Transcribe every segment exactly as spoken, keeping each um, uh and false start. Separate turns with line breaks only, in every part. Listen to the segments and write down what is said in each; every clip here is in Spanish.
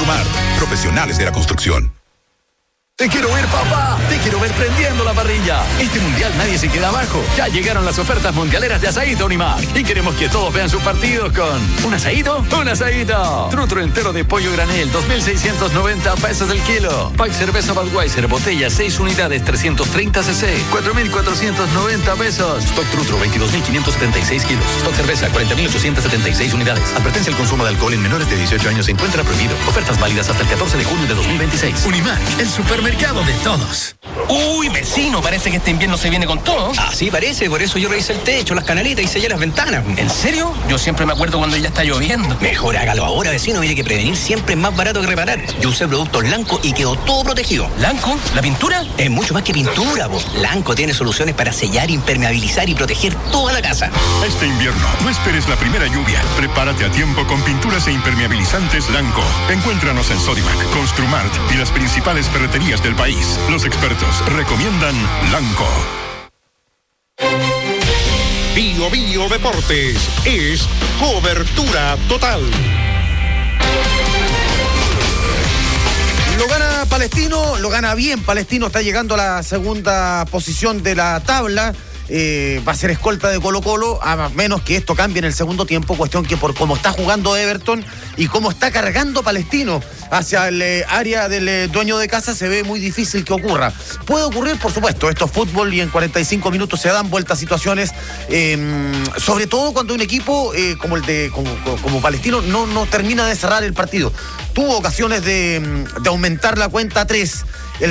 Construmart, profesionales de la construcción.
Te quiero ver, papá. Te quiero ver prendiendo la parrilla. Este mundial nadie se queda abajo. Ya llegaron las ofertas mundialeras de Asaíto Unimark. Y queremos que todos vean sus partidos con un asaíto, un asaíto. Trutro entero de pollo granel, dos mil seiscientos noventa pesos el kilo. Pack cerveza Budweiser, botella, seis unidades, trescientos treinta centilitros, cuatro mil cuatrocientos noventa pesos. Stock Trutro, veintidós mil quinientos setenta y seis kilos. Stock cerveza, cuarenta mil ochocientos setenta y seis unidades. Advertencia: el consumo de alcohol en menores de dieciocho años se encuentra prohibido. Ofertas válidas hasta el catorce de junio de dos mil veintiséis.
Unimark, el supermercado de todos.
Uy, vecino, parece que este invierno se viene con todo.
Así parece, por eso yo revisé el techo, las canalitas y sellé las ventanas.
¿En serio? Yo siempre me acuerdo cuando ya está lloviendo.
Mejor hágalo ahora, vecino. Mire que prevenir siempre es más barato que reparar. Yo usé productos Lanco y quedó todo protegido.
¿Lanco? ¿La pintura?
Es mucho más que pintura, po. Lanco tiene soluciones para sellar, impermeabilizar y proteger toda la casa.
Este invierno, no esperes la primera lluvia. Prepárate a tiempo con pinturas e impermeabilizantes Lanco. Encuéntranos en Sodimac, Construmart y las principales ferreterías del país. Los expertos recomiendan Lanco.
Bio Bio Deportes es cobertura total.
Lo gana Palestino, lo gana bien. Palestino está llegando a la segunda posición de la tabla. Eh, va a ser escolta de Colo-Colo, a menos que esto cambie en el segundo tiempo, cuestión que por cómo está jugando Everton y cómo está cargando Palestino hacia el eh, área del eh, dueño de casa, se ve muy difícil que ocurra. Puede ocurrir, por supuesto, esto es fútbol y en cuarenta y cinco minutos se dan vueltas situaciones, eh, sobre todo cuando un equipo eh, como el de como, como Palestino no, no termina de cerrar el partido. Tuvo ocasiones de, de aumentar la cuenta a tres. El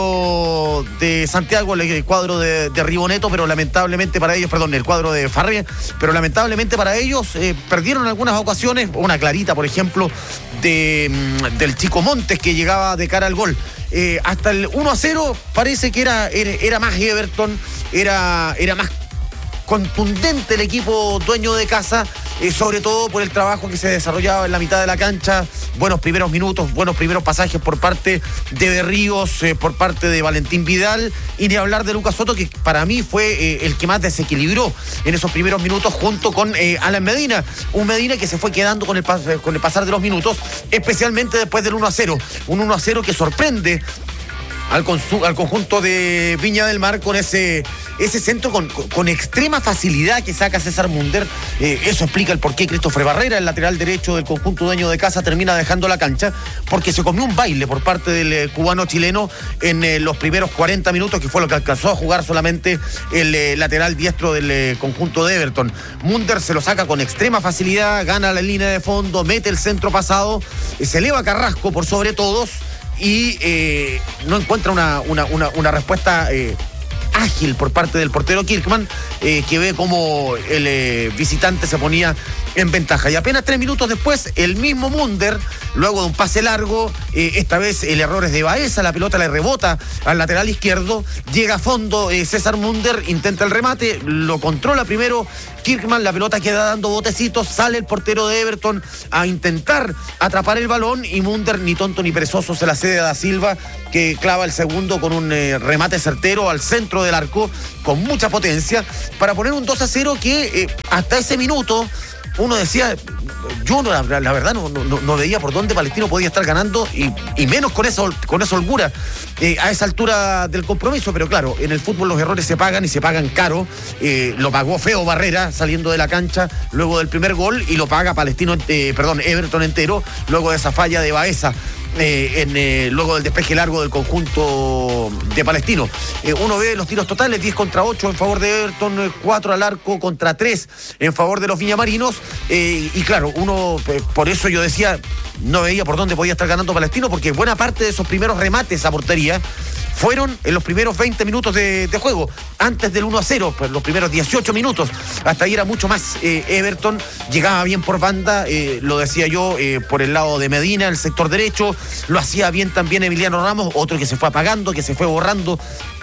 cuadro de Santiago, el cuadro de, de Riboneto, pero lamentablemente para ellos, perdón, el cuadro de Farré, pero lamentablemente para ellos eh, perdieron algunas ocasiones, una clarita, por ejemplo, de, del Chico Montes que llegaba de cara al gol. Eh, hasta el uno a cero parece que era, era, era más Everton, era, era más contundente el equipo dueño de casa, eh, sobre todo por el trabajo que se desarrollaba en la mitad de la cancha, buenos primeros minutos, buenos primeros pasajes por parte de Berríos, eh, por parte de Valentín Vidal, y ni hablar de Lucas Soto, que para mí fue eh, el que más desequilibró en esos primeros minutos junto con eh, Alan Medina, un Medina que se fue quedando con el, con el pasar de los minutos, especialmente después del uno a cero, un uno a cero que sorprende Al, consu- al conjunto de Viña del Mar con ese, ese centro con, con, con extrema facilidad que saca César Munder. Eh, eso explica el por qué Christopher Barrera, el lateral derecho del conjunto dueño de casa, termina dejando la cancha, porque se comió un baile por parte del eh, cubano chileno en eh, los primeros cuarenta minutos, que fue lo que alcanzó a jugar solamente el eh, lateral diestro del eh, conjunto de Everton. Munder se lo saca con extrema facilidad, gana la línea de fondo, mete el centro pasado, eh, se eleva Carrasco por sobre todos, y eh, no encuentra una, una, una, una respuesta eh, ágil por parte del portero Kirkman, eh, que ve como el eh, visitante se ponía en ventaja. Y apenas tres minutos después, el mismo Munder, luego de un pase largo, eh, esta vez el error es de Baeza, la pelota le rebota al lateral izquierdo, llega a fondo eh, César Munder, intenta el remate, lo controla primero Kirkman, la pelota queda dando botecitos, sale el portero de Everton a intentar atrapar el balón y Munder, ni tonto ni perezoso, se la cede a Da Silva, que clava el segundo con un eh, remate certero al centro del arco con mucha potencia para poner un dos a cero que eh, hasta ese minuto uno decía, yo la, la verdad no, no, no veía por dónde Palestino podía estar ganando y, y menos con esa, con esa holgura eh, a esa altura del compromiso, pero claro, en el fútbol los errores se pagan y se pagan caro. Eh, lo pagó feo Barrera saliendo de la cancha luego del primer gol y lo paga Palestino, eh, perdón, Everton entero luego de esa falla de Baeza. Eh, en, eh, luego del despeje largo del conjunto de Palestino. Eh, uno ve los tiros totales, diez contra ocho en favor de Everton, cuatro al arco contra tres en favor de los viñamarinos, eh, y claro, uno, eh, por eso yo decía, no veía por dónde podía estar ganando Palestino, porque buena parte de esos primeros remates a portería fueron en los primeros veinte minutos de, de juego, antes del uno a cero, pues los primeros dieciocho minutos, hasta ahí era mucho más eh, Everton, llegaba bien por banda, eh, lo decía yo, eh, por el lado de Medina, el sector derecho, lo hacía bien también Emiliano Ramos, otro que se fue apagando, que se fue borrando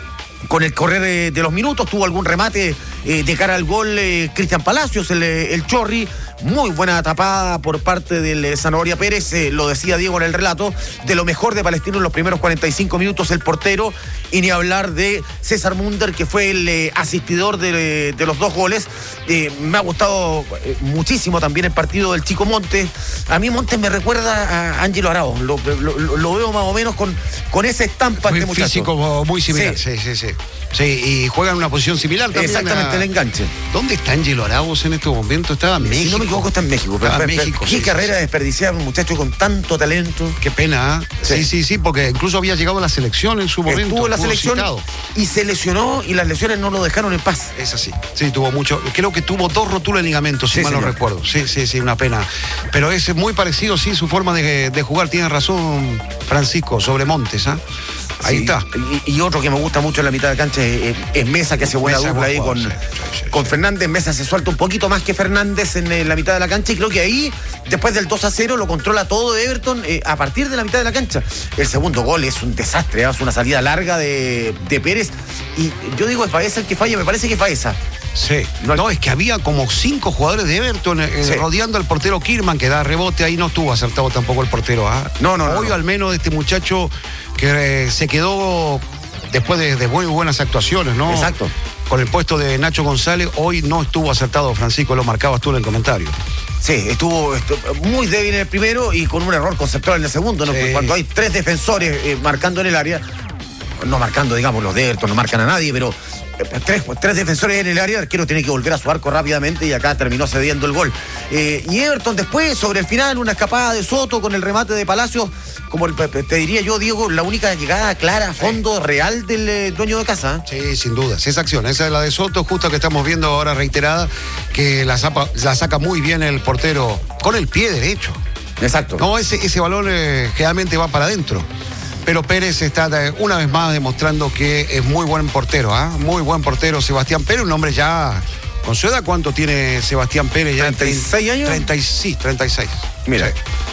con el correr de, de los minutos, tuvo algún remate eh, de cara al gol eh, Cristian Palacios, el, el Chorri, Muy buena tapada por parte del Zanahoria Pérez, eh, lo decía Diego en el relato, de lo mejor de Palestino en los primeros cuarenta y cinco minutos, el portero, y ni hablar de César Munder, que fue el eh, asistidor de, de los dos goles. Eh, me ha gustado eh, muchísimo también el partido del chico Montes. A mí Montes me recuerda a Ángelo Arao, lo, lo, lo veo más o menos con, con esa estampa.
Muy
este muchacho.
físico muy similar, sí, sí, sí. Sí, sí y juega en una posición similar también.
Exactamente, a... el enganche.
¿Dónde está Ángelo Arauz en este momento? Estaba en México.
Si no me equivoco, está en México.
Estaba
pero,
en México.
Qué
sí,
carrera
sí.
desperdiciada, un muchacho con tanto talento.
Qué pena, ¿eh? Sí, sí, sí, sí, porque incluso había llegado a la selección en su momento.
Estuvo en la selección citado. Y se lesionó y las lesiones no lo dejaron en paz.
Es así. Sí, tuvo mucho. Creo que tuvo dos roturas de ligamentos, si sí, mal no recuerdo. Sí, sí, sí, una pena. Pero es muy parecido, sí, su forma de, de jugar. Tiene razón Francisco, sobre Montes, ¿ah? ¿eh? Ahí sí, está.
Y, y otro que me gusta mucho en la mitad de cancha es, es Mesa, que hace buena Mesa dupla ahí con, sí, sí, sí, con sí. Fernández. Mesa se suelta un poquito más que Fernández en, en la mitad de la cancha, y creo que ahí, después del dos a cero, lo controla todo de Everton eh, a partir de la mitad de la cancha. El segundo gol es un desastre, ¿eh? Es una salida larga de, de Pérez, y yo digo, es Baeza el que falla, me parece que es Baeza.
Sí, no, no, es que había como cinco jugadores de Everton eh, sí. rodeando al portero Kirman, que da rebote, ahí no estuvo acertado tampoco el portero. ¿ah?
No, no,
Hoy
no.
al menos este muchacho que eh, se quedó después de, de muy buenas actuaciones, ¿no?
Exacto.
Con el puesto de Nacho González, hoy no estuvo acertado, Francisco, lo marcabas tú en el comentario.
Sí, estuvo, estuvo muy débil en el primero y con un error conceptual en el segundo, ¿no? Sí. Cuando hay tres defensores eh, marcando en el área, no marcando, digamos, los de Everton, no marcan a nadie, pero Tres, tres defensores en el área, el arquero tiene que volver a su arco rápidamente y acá terminó cediendo el gol. Eh, y Everton después, sobre el final, una escapada de Soto con el remate de Palacios, como el, te diría yo, Diego, la única llegada clara a fondo real del eh, dueño de casa.
Sí, sin duda, esa acción, esa es la de Soto, justo que estamos viendo ahora reiterada, que la, zapa, la saca muy bien el portero con el pie derecho.
Exacto.
No, ese, ese balón eh, generalmente va para adentro. Pero Pérez está una vez más demostrando que es muy buen portero, ¿ah? ¿eh? Muy buen portero Sebastián Pérez, un hombre ya... ¿Con su edad cuánto tiene Sebastián Pérez? Ya
¿treinta y seis años?
treinta, sí, treinta y seis.
Mira. Sí.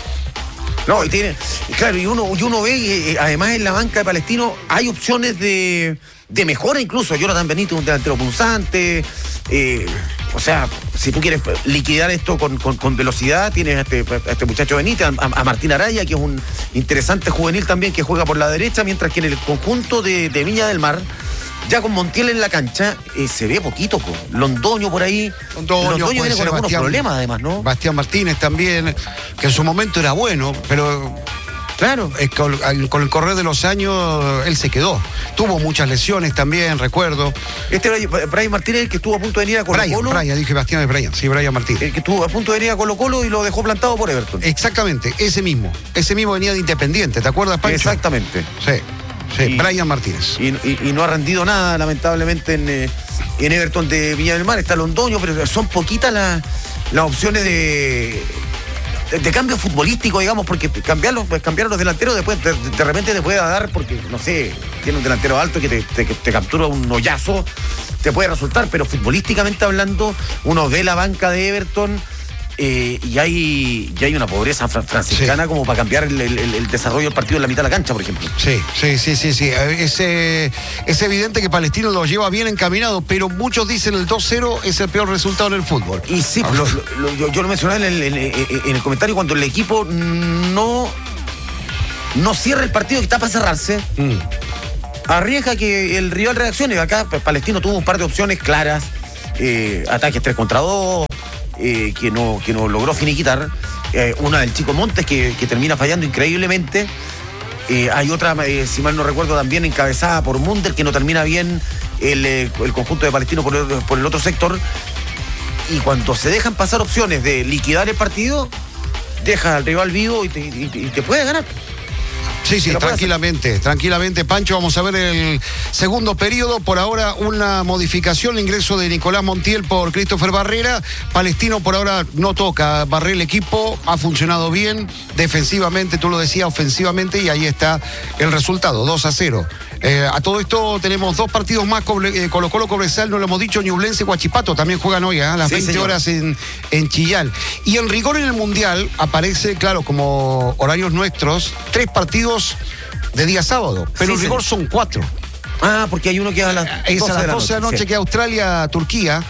No, y tiene... Claro, y uno, y uno ve que eh, además en la banca de Palestino hay opciones de, de mejora incluso. Jonathan Benítez, un delantero punzante... Eh, o sea, si tú quieres liquidar esto con, con, con velocidad, tienes a este, a este muchacho Benítez, a, a Martín Araya, que es un interesante juvenil también, que juega por la derecha, mientras que en el conjunto de, de Viña del Mar, ya con Montiel en la cancha, eh, se ve poquito. Po. Londoño por ahí.
Londoño,
Londoño viene con algunos
Bastián,
problemas, además, ¿no?
Bastián Martínez también, que en su momento era bueno, pero... Claro, es con, con el correr de los años él se quedó. Tuvo muchas lesiones también, recuerdo.
Este Brian Martínez, el que estuvo a punto de venir a Colo
Brian,
Colo.
Brian, dije Bastián de Brian, sí, Brian Martínez.
El que estuvo a punto de venir a Colo Colo y lo dejó plantado por Everton.
Exactamente, ese mismo. Ese mismo venía de Independiente, ¿te acuerdas, Pancho?
Exactamente.
Sí, sí,
y,
Brian Martínez.
Y, y, y no ha rendido nada, lamentablemente, en, eh, en Everton de Viña del Mar. Está Londoño, pero son poquitas las, las opciones de... de cambio futbolístico, digamos, porque cambiarlos, cambiar los delanteros después de, de repente te puede dar, porque, no sé, tiene un delantero alto que te, te, te captura un hoyazo, te puede resultar, pero futbolísticamente hablando, uno ve la banca de Everton eh, y hay y hay una pobreza fran- franciscana sí. como para cambiar el, el, el desarrollo del partido en la mitad de la cancha, por ejemplo.
Sí, sí, sí, sí, sí. Es, eh, es evidente que Palestino lo lleva bien encaminado, pero muchos dicen el dos cero es el peor resultado en el fútbol.
Y sí, ah, lo, lo, yo, yo lo mencionaba en el, en, en el comentario, cuando el equipo no, no cierra el partido que está para cerrarse, mm. arriesga que el rival reaccione. Acá Palestino tuvo un par de opciones claras, eh, ataques tres contra dos, Eh, que, no, que no logró finiquitar, eh, una del chico Montes que, que termina fallando increíblemente, eh, hay otra, eh, si mal no recuerdo, también encabezada por Munder, que no termina bien el, eh, el conjunto de Palestino por el, por el otro sector, y cuando se dejan pasar opciones de liquidar el partido, deja al rival vivo y te, y, y te puede ganar.
Sí, sí, tranquilamente, tranquilamente, Pancho. Vamos a ver el segundo periodo. Por ahora una modificación, el ingreso de Nicolás Montiel por Christopher Barrera. Palestino por ahora no toca. Barrera el equipo, ha funcionado bien defensivamente, tú lo decías, ofensivamente, y ahí está el resultado, dos a cero. Eh, a todo esto tenemos dos partidos más, eh, Colo Colo Cobresal, no lo hemos dicho, Ñublense, Huachipato, también juegan hoy, ¿eh? a las sí, veinte señor. horas en, en Chillán. Y en rigor en el Mundial aparece, claro, como horarios nuestros, tres partidos de día sábado, pero sí, en rigor son cuatro.
Ah, porque hay uno que a las
es a las doce de la noche,
sí.
que Australia, Turquía.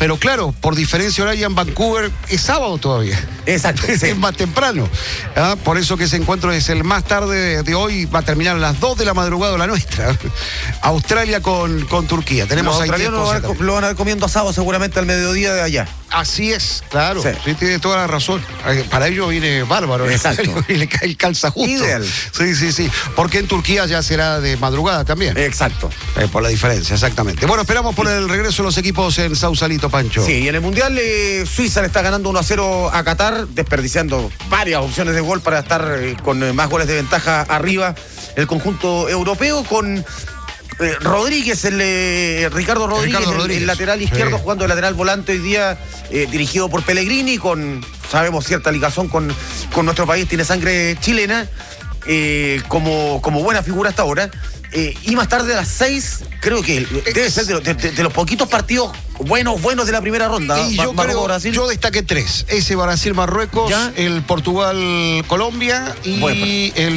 pero claro, por diferencia horaria en Vancouver es sábado todavía.
Exacto.
Es
sí.
más temprano. ¿Ah? Por eso que ese encuentro es el más tarde de, de hoy, va a terminar a las dos de la madrugada, la nuestra. Australia con, con Turquía. Tenemos
Los
ahí
australianos lo van, a, lo van a ver comiendo asado seguramente al mediodía de allá.
Así es, claro.
Sí.
Sí, tiene toda la razón. Para ello viene bárbaro.
Exacto.
Y le cae el calza justo.
Ideal.
Sí, sí, sí. Porque en Turquía ya será de madrugada también.
Exacto.
Eh, por la diferencia, exactamente. Bueno, esperamos por el regreso de los equipos en Sausalito, Pancho.
Sí, y en el Mundial eh, Suiza le está ganando uno a cero a Qatar, desperdiciando varias opciones de gol para estar eh, con eh, más goles de ventaja arriba el conjunto europeo, con Eh, Rodríguez, el eh, Ricardo Rodríguez,
Ricardo
el,
Rodríguez.
el lateral izquierdo,
Sí.
jugando de lateral volante hoy día, eh, dirigido por Pellegrini, con, sabemos, cierta ligazón con, con nuestro país, tiene sangre chilena, eh, como, como buena figura hasta ahora. Eh, y más tarde a las seis, creo que debe ser de, de, de, de los poquitos partidos buenos, buenos de la primera ronda.
Y yo,
Mar-
creo,
Brasil.
yo destaqué tres. Ese Brasil-Marruecos,
¿Ya?
el Portugal-Colombia y
Bueno,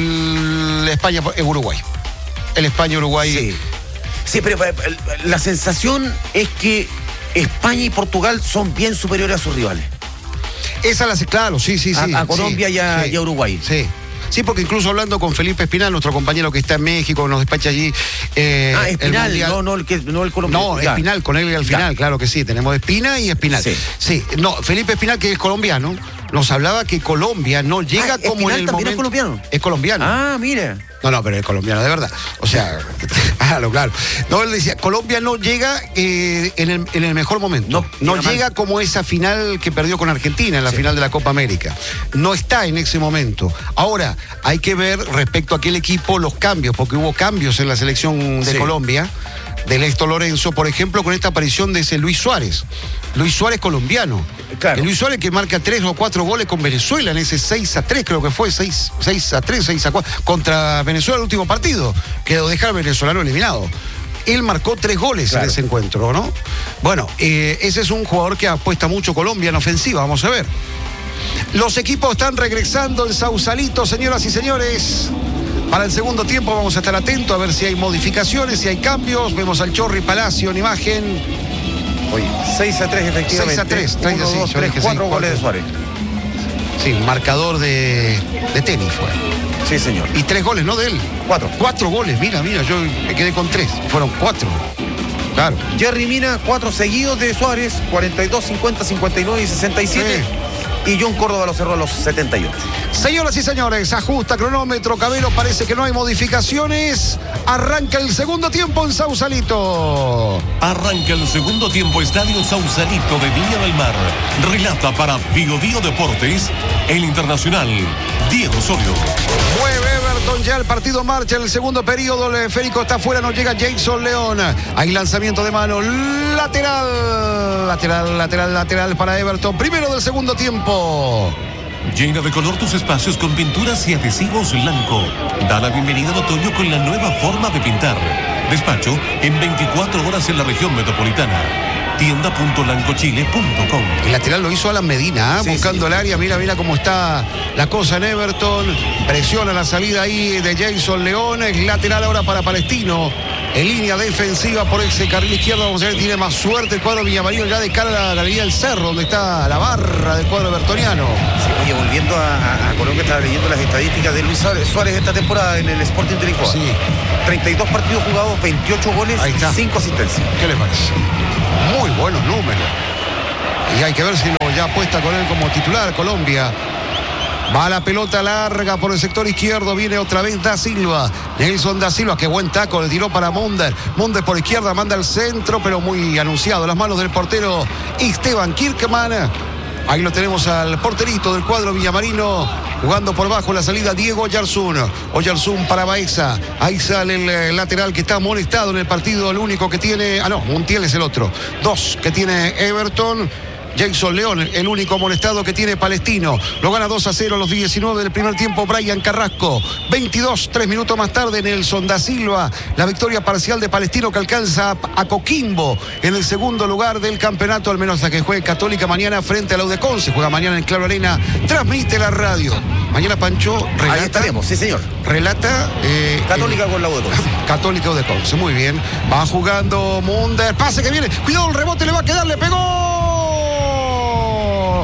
el España-Uruguay. El España-Uruguay.
Sí. Sí, pero eh, la sensación es que España y Portugal son bien superiores a sus rivales.
Esa la sé, claro, sí, sí, sí.
A, a Colombia
sí,
y, a,
sí,
y a Uruguay.
Sí. Sí, porque incluso hablando con Felipe Espinal, nuestro compañero que está en México, nos despacha allí. Eh,
ah, Espinal,
el
no, no el que no el colombiano.
No,
Ya.
Espinal, con él al final,
Ya.
claro que sí. Tenemos Espina y Espinal.
Sí.
Sí, no, Felipe Espinal, que es colombiano, nos hablaba que Colombia no llega
Ah,
como en
Espinal
el
también
momento.
es colombiano.
Es colombiano.
Ah, mira.
No, no, pero es colombiano de verdad. O sea, claro, claro. No, él decía, Colombia no llega eh, en, el, en el mejor momento.
No,
No,
llega
llega
mal.
como esa final que perdió con Argentina en la
Sí.
final de la Copa América. No está en ese momento. Ahora, hay que ver respecto a aquel equipo los cambios, porque hubo cambios en la selección de
Sí.
Colombia, del Esto Lorenzo, por ejemplo, con esta aparición de ese Luis Suárez. Luis Suárez colombiano.
Claro.
El Luis Suárez que marca tres o cuatro goles con Venezuela en ese seis a tres, creo que fue, seis a tres, seis a cuatro, contra Venezuela el último partido, que lo deja al venezolano eliminado. Él marcó tres goles
Claro.
en ese encuentro, ¿no? Bueno, eh, ese es un jugador que apuesta mucho Colombia en ofensiva, vamos a ver. Los equipos están regresando en Sausalito, señoras y señores. Para el segundo tiempo vamos a estar atentos a ver si hay modificaciones, si hay cambios. Vemos al Chorri Palacio en imagen.
Oye, seis a tres efectivamente.
seis a tres, tres,
uno,
sí,
dos,
yo
tres,
dije
cuatro
seis,
goles de
cuatro.
Suárez.
Sí, marcador de, de tenis fue.
Sí, señor.
Y tres goles, no de él.
Cuatro.
Cuatro goles, mira, mira, yo me quedé con tres. Fueron cuatro. Claro.
Jerry Mina, cuatro seguidos de Suárez, cuarenta y dos, cincuenta, cincuenta y nueve y sesenta y siete. Y John Córdoba lo cerró a los setenta y ocho.
Señoras y señores, ajusta cronómetro, Cabero, parece que no hay modificaciones. Arranca el segundo tiempo en Sausalito.
Arranca el segundo tiempo, Estadio Sausalito de Viña del Mar. Relata para Bio Bio Deportes, el internacional Diego Osorio.
Mueve Everton, ya el partido marcha en el segundo periodo. El esférico está afuera, no llega Jason León. Hay lanzamiento de mano, lateral, lateral, lateral, lateral para Everton. Primero del segundo tiempo.
Llena de color tus espacios con pinturas y adhesivos Blanco. Da la bienvenida al otoño con la nueva forma de pintar. Despacho en veinticuatro horas en la región metropolitana. tienda punto lancochile punto com.
El lateral lo hizo Alan Medina, ¿eh?
Sí,
buscando
sí.
el área. Mira, mira cómo está la cosa en Everton. Presiona la salida ahí de Jason León. Es lateral ahora para Palestino. En línea defensiva por ese carril izquierdo. Vamos a ver, tiene más suerte el cuadro Villamarino ya de cara a la Galería del Cerro, donde está la barra del cuadro bertoniano.
Sí, oye, volviendo a, a, a Colombia, estaba leyendo las estadísticas de Luis Suárez, Suárez esta temporada en el Sporting de Lisboa.
Sí.
treinta y dos partidos jugados, veintiocho goles
Ahí está.
y cinco asistencias.
¿Qué le parece? Muy buenos números. Y hay que ver si lo ya apuesta con él como titular Colombia. Va la pelota larga por el sector izquierdo. Viene otra vez Da Silva. Nelson Da Silva, qué buen taco. Le tiró para Munder. Munder por izquierda, manda al centro, pero muy anunciado. Las manos del portero Esteban Kirkman. Ahí lo tenemos al porterito del cuadro villamarino. Jugando por bajo la salida Diego Oyarzún. Oyarzún para Baeza. Ahí sale el eh, lateral que está amonestado en el partido. El único que tiene... Ah, no, Montiel es el otro. Dos que tiene Everton. Jason León, el único amonestado que tiene Palestino. Lo gana dos a cero a los diecinueve del primer tiempo Brian Carrasco. veintidós, tres minutos más tarde Nelson Da Silva. La victoria parcial de Palestino que alcanza a Coquimbo en el segundo lugar del campeonato, al menos hasta que juegue Católica mañana frente a la U D Conce. Juega mañana en Claro Arena. Transmite la radio. Mañana Pancho relata.
Ahí estaremos, sí señor.
Relata. Eh,
Católica
el,
con la U de Conce.
Católica U de Conce, muy bien. Va jugando Munder. Pase que viene. Cuidado, el rebote le va a quedar, le pegó.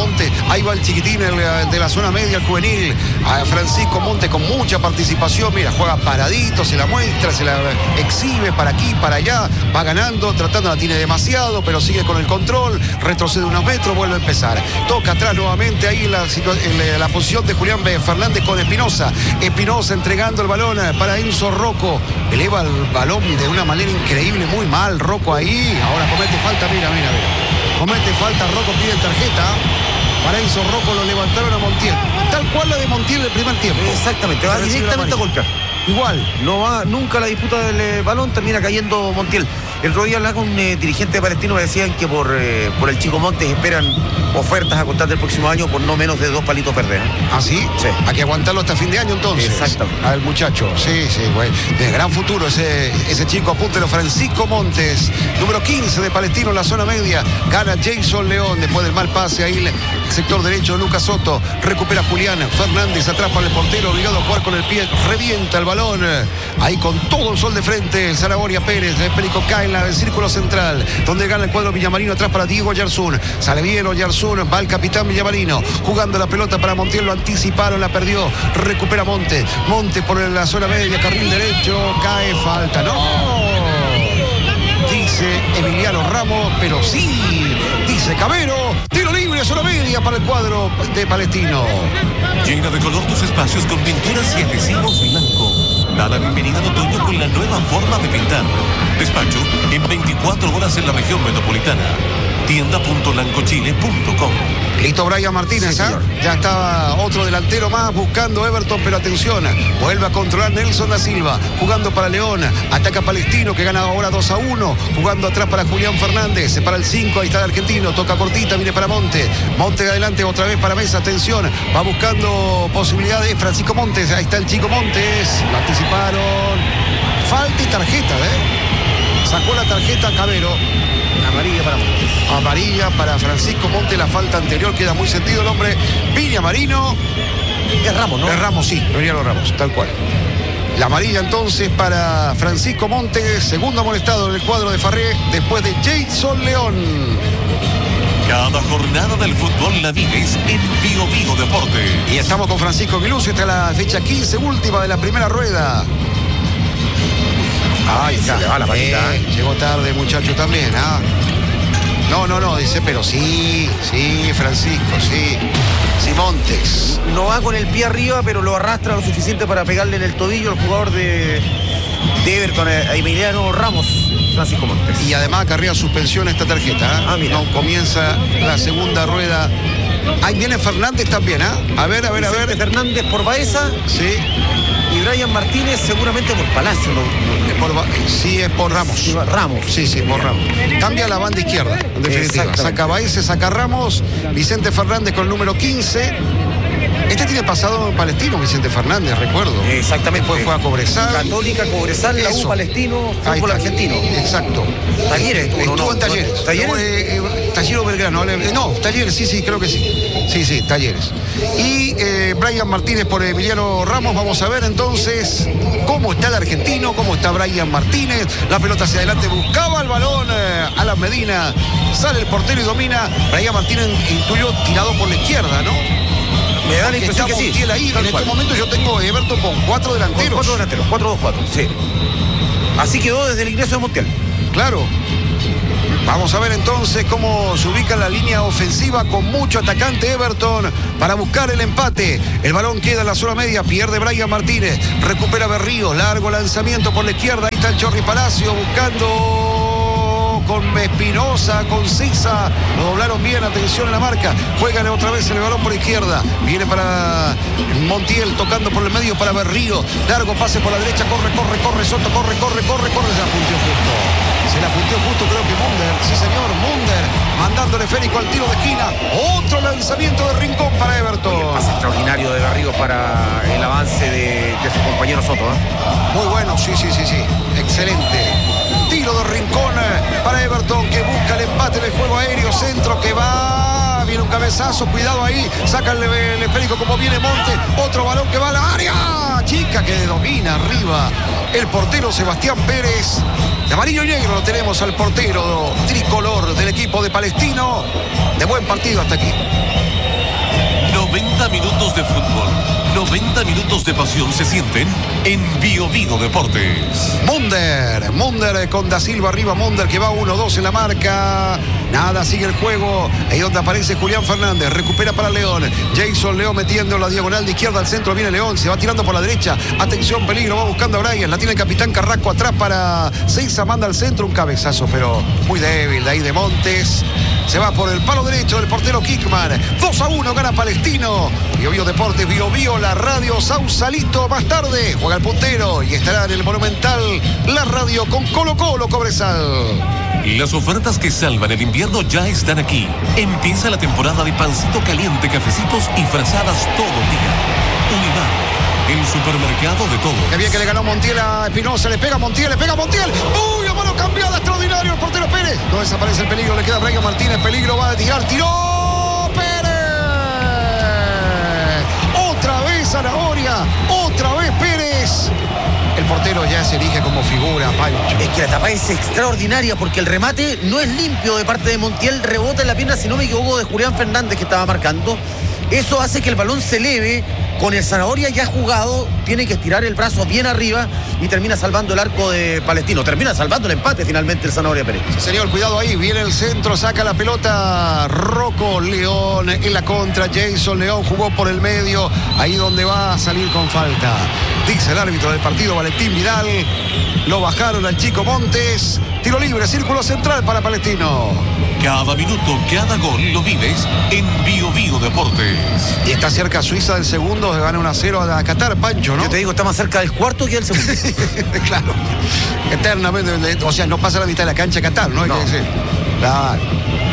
Monte. Ahí va el chiquitín el, de la zona media, el juvenil. A Francisco Monte con mucha participación. Mira, juega paradito, se la muestra, se la exhibe para aquí, para allá. Va ganando, tratando, la tiene demasiado, pero sigue con el control. Retrocede unos metros, vuelve a empezar. Toca atrás nuevamente ahí la, en la posición de Julián Fernández con Espinosa. Espinosa entregando el balón para Enzo Rocco. Eleva el balón de una manera increíble, muy mal Rocco ahí. Ahora comete falta, mira, mira, mira. Comete falta, Rocco pide tarjeta. Para Enzo Rocco lo levantaron a Montiel. Tal cual la de Montiel del primer tiempo.
Exactamente, va directamente a golpear.
Igual.
No va nunca a la disputa del eh, balón, termina cayendo Montiel. El otro día hablaba con un eh, dirigente palestino, me decían que por, eh, por el Chico Montes esperan ofertas a contar del próximo año por no menos de dos palitos verdes. ¿eh?
¿Ah, sí?
Sí.
Hay que aguantarlo hasta fin de año entonces.
Exactamente.
Al muchacho, sí, sí, güey. De gran futuro ese, ese chico, apúntelo, Francisco Montes, número quince de Palestino en la zona media. Gana Jason León después del mal pase ahí, el sector derecho de Lucas Soto. Recupera Julián Fernández, atrás para el portero, obligado a jugar con el pie, revienta el balón. Ahí con todo el sol de frente, Zanahoria Pérez, el Perico cae en el círculo central, donde gana el cuadro Villamarino, atrás para Diego Yarzún. Sale bien Yarzún, va el capitán Villamarino, jugando la pelota para Montiel, lo anticiparon, la perdió, recupera Monte, Monte por la zona media, carril derecho, cae, falta, no, dice Emiliano Ramos, pero sí, dice Cabero, tiro libre, zona media para el cuadro de Palestino.
Llena de color tus espacios con pinturas y adhesivos blanco. Da la bienvenida al otoño con la nueva forma de pintar. Despacho en veinticuatro horas en la región metropolitana. tienda punto lancochile punto com.
Listo Brian Martínez, sí, ¿eh? Ya está otro delantero más buscando Everton, pero atención, vuelve a controlar Nelson da Silva, jugando para León, ataca Palestino que gana ahora dos a uno, jugando atrás para Julián Fernández, se para el cinco, ahí está el argentino, toca cortita, viene para Monte, Monte adelante otra vez para Mesa, atención, va buscando posibilidades Francisco Montes, ahí está el chico Montes, lo anticiparon, falta y tarjeta, ¿eh? Sacó la tarjeta Cabero.
Amarilla para Montes.
Amarilla para Francisco Montes, la falta anterior, queda muy sentido el hombre. Villamarino.
Es Ramos, ¿no?
Es Ramos, sí, Emiliano Ramos, tal cual. La amarilla entonces para Francisco Montes, segundo amonestado en el cuadro de Farré, después de Jason León.
Cada jornada del fútbol la vives en Vigo Vigo Deportes.
Y estamos con Francisco Aguiluz, esta es la fecha quince, última de la primera rueda. Ay, se le va la patita, eh, llegó tarde, muchacho, también, ¿ah? No, no, no, dice, pero sí, sí, Francisco, sí. Sí, Montes.
No va con el pie arriba, pero lo arrastra lo suficiente para pegarle en el tobillo al jugador de, de Everton, a Emiliano Ramos, Francisco Montes.
Y además acarrea suspensión esta tarjeta, ¿eh?
Ah, mira.
No, comienza la segunda rueda. Ahí viene Fernández también, ¿ah? ¿eh? A ver, a ver,
Vicente
a ver.
Fernández por Baeza.
Sí.
Y Brian Martínez seguramente por Palacio. ¿no?
Es por, sí, es por Ramos.
Sí, Ramos.
Sí, sí, por Ramos. Cambia la banda izquierda, en definitiva. Saca Baeza, saca Ramos. Vicente Fernández con el número quince. Este tiene pasado en Palestino, Vicente Fernández, recuerdo.
Exactamente.
Después fue a Cobresal.
Católica, Cobresal, la U Palestino, fútbol argentino.
Exacto.
Talleres.
Estuvo
no,
en
no,
Talleres.
¿Talleres?
Eh, eh, Talleres Belgrano. Eh, no, Talleres, sí, sí, creo que sí. Sí, sí, Talleres. Y eh, Brian Martínez por Emiliano Ramos. Vamos a ver entonces cómo está el argentino, cómo está Brian Martínez. La pelota hacia adelante, buscaba el balón. Eh, Alan Medina, sale el portero y domina. Brian Martínez intuyó tirado por la izquierda, ¿no?
Me da la impresión que sí.
Ahí. En este momento yo tengo Everton con cuatro delanteros.
Con cuatro delanteros, cuatro dos cuatro, sí. Así quedó desde el ingreso de Montiel.
Claro. Vamos a ver entonces cómo se ubica la línea ofensiva con mucho atacante Everton para buscar el empate. El balón queda en la zona media, pierde Brian Martínez, recupera Berrío, largo lanzamiento por la izquierda, ahí está el Chorri Palacio buscando con Espinosa, con Sisa, lo doblaron bien, atención en la marca, juegan otra vez el balón por izquierda, viene para Montiel, tocando por el medio para Berrío, largo pase por la derecha, corre, corre, corre, Soto, corre, corre, corre, corre, se la puntió justo, se la puntió justo, creo que Munder, sí señor, Munder, mandándole Férico al tiro de esquina, otro lanzamiento de Rincón para Everton.
Y el pase extraordinario de Berrío para el avance de, de su compañero Soto, ¿eh?
Muy bueno, sí, sí, sí, sí, excelente. Tiro de Rincón para Everton que busca el empate en el juego aéreo, centro que va, viene un cabezazo, cuidado ahí, saca el, el esférico como viene Monte, otro balón que va a la área, chica que domina arriba el portero Sebastián Pérez, de amarillo y negro lo tenemos al portero tricolor del equipo de Palestino, de buen partido hasta aquí.
noventa minutos de fútbol, noventa minutos de pasión se sienten en Bio Bio Deportes.
Munder, Munder con Da Silva arriba, Munder que va uno dos en la marca. Nada, sigue el juego. Ahí donde aparece Julián Fernández, recupera para León. Jason León metiendo la diagonal de izquierda al centro, viene León, se va tirando por la derecha. Atención, peligro, va buscando a Brian, la tiene el capitán Carrasco atrás para Seiza, manda al centro, un cabezazo, pero muy débil de ahí de Montes. Se va por el palo derecho del portero Kickman. dos a uno gana Palestino. Bio Bio Deportes, Bio Bio, la radio Sausalito. Más tarde juega el puntero y estará en el Monumental la radio con Colo Colo Cobresal.
Las ofertas que salvan el invierno ya están aquí. Empieza la temporada de pancito caliente, cafecitos y frazadas todo el día. Unimar, el supermercado de todo.
Qué bien que le ganó Montiel a Espinosa, le pega Montiel, le pega Montiel. ¡Uy, a mano cambiada, extraordinario el portero Pérez! No desaparece el peligro, le queda Brian Martínez, peligro, va a tirar, tiró Pérez. Otra vez Zanahoria, otra vez Pérez. El portero ya se erige como figura, Pancho.
Es que la tapa es extraordinaria porque el remate no es limpio de parte de Montiel, rebota en la pierna, si no me equivoco, de Julián Fernández que estaba marcando. Eso hace que el balón se eleve. Con el Zanahoria ya jugado, tiene que estirar el brazo bien arriba y termina salvando el arco de Palestino. Termina salvando el empate finalmente el Zanahoria Pérez.
Sí, señor, cuidado ahí, viene el centro, saca la pelota Rocco León en la contra. Jason León jugó por el medio, ahí donde va a salir con falta. Dice el árbitro del partido, Valentín Vidal. Lo bajaron al chico Montes. Tiro libre, círculo central para Palestino.
Cada minuto, cada gol lo vives en Bio Bio Deportes.
Y está cerca Suiza del segundo, se gana uno a cero a Qatar, Pancho, ¿no?
Yo te digo, está más cerca del cuarto que del segundo.
Claro. Eternamente, o sea, no pasa la mitad de la cancha Qatar, ¿no? Hay
No.
que decir. Claro.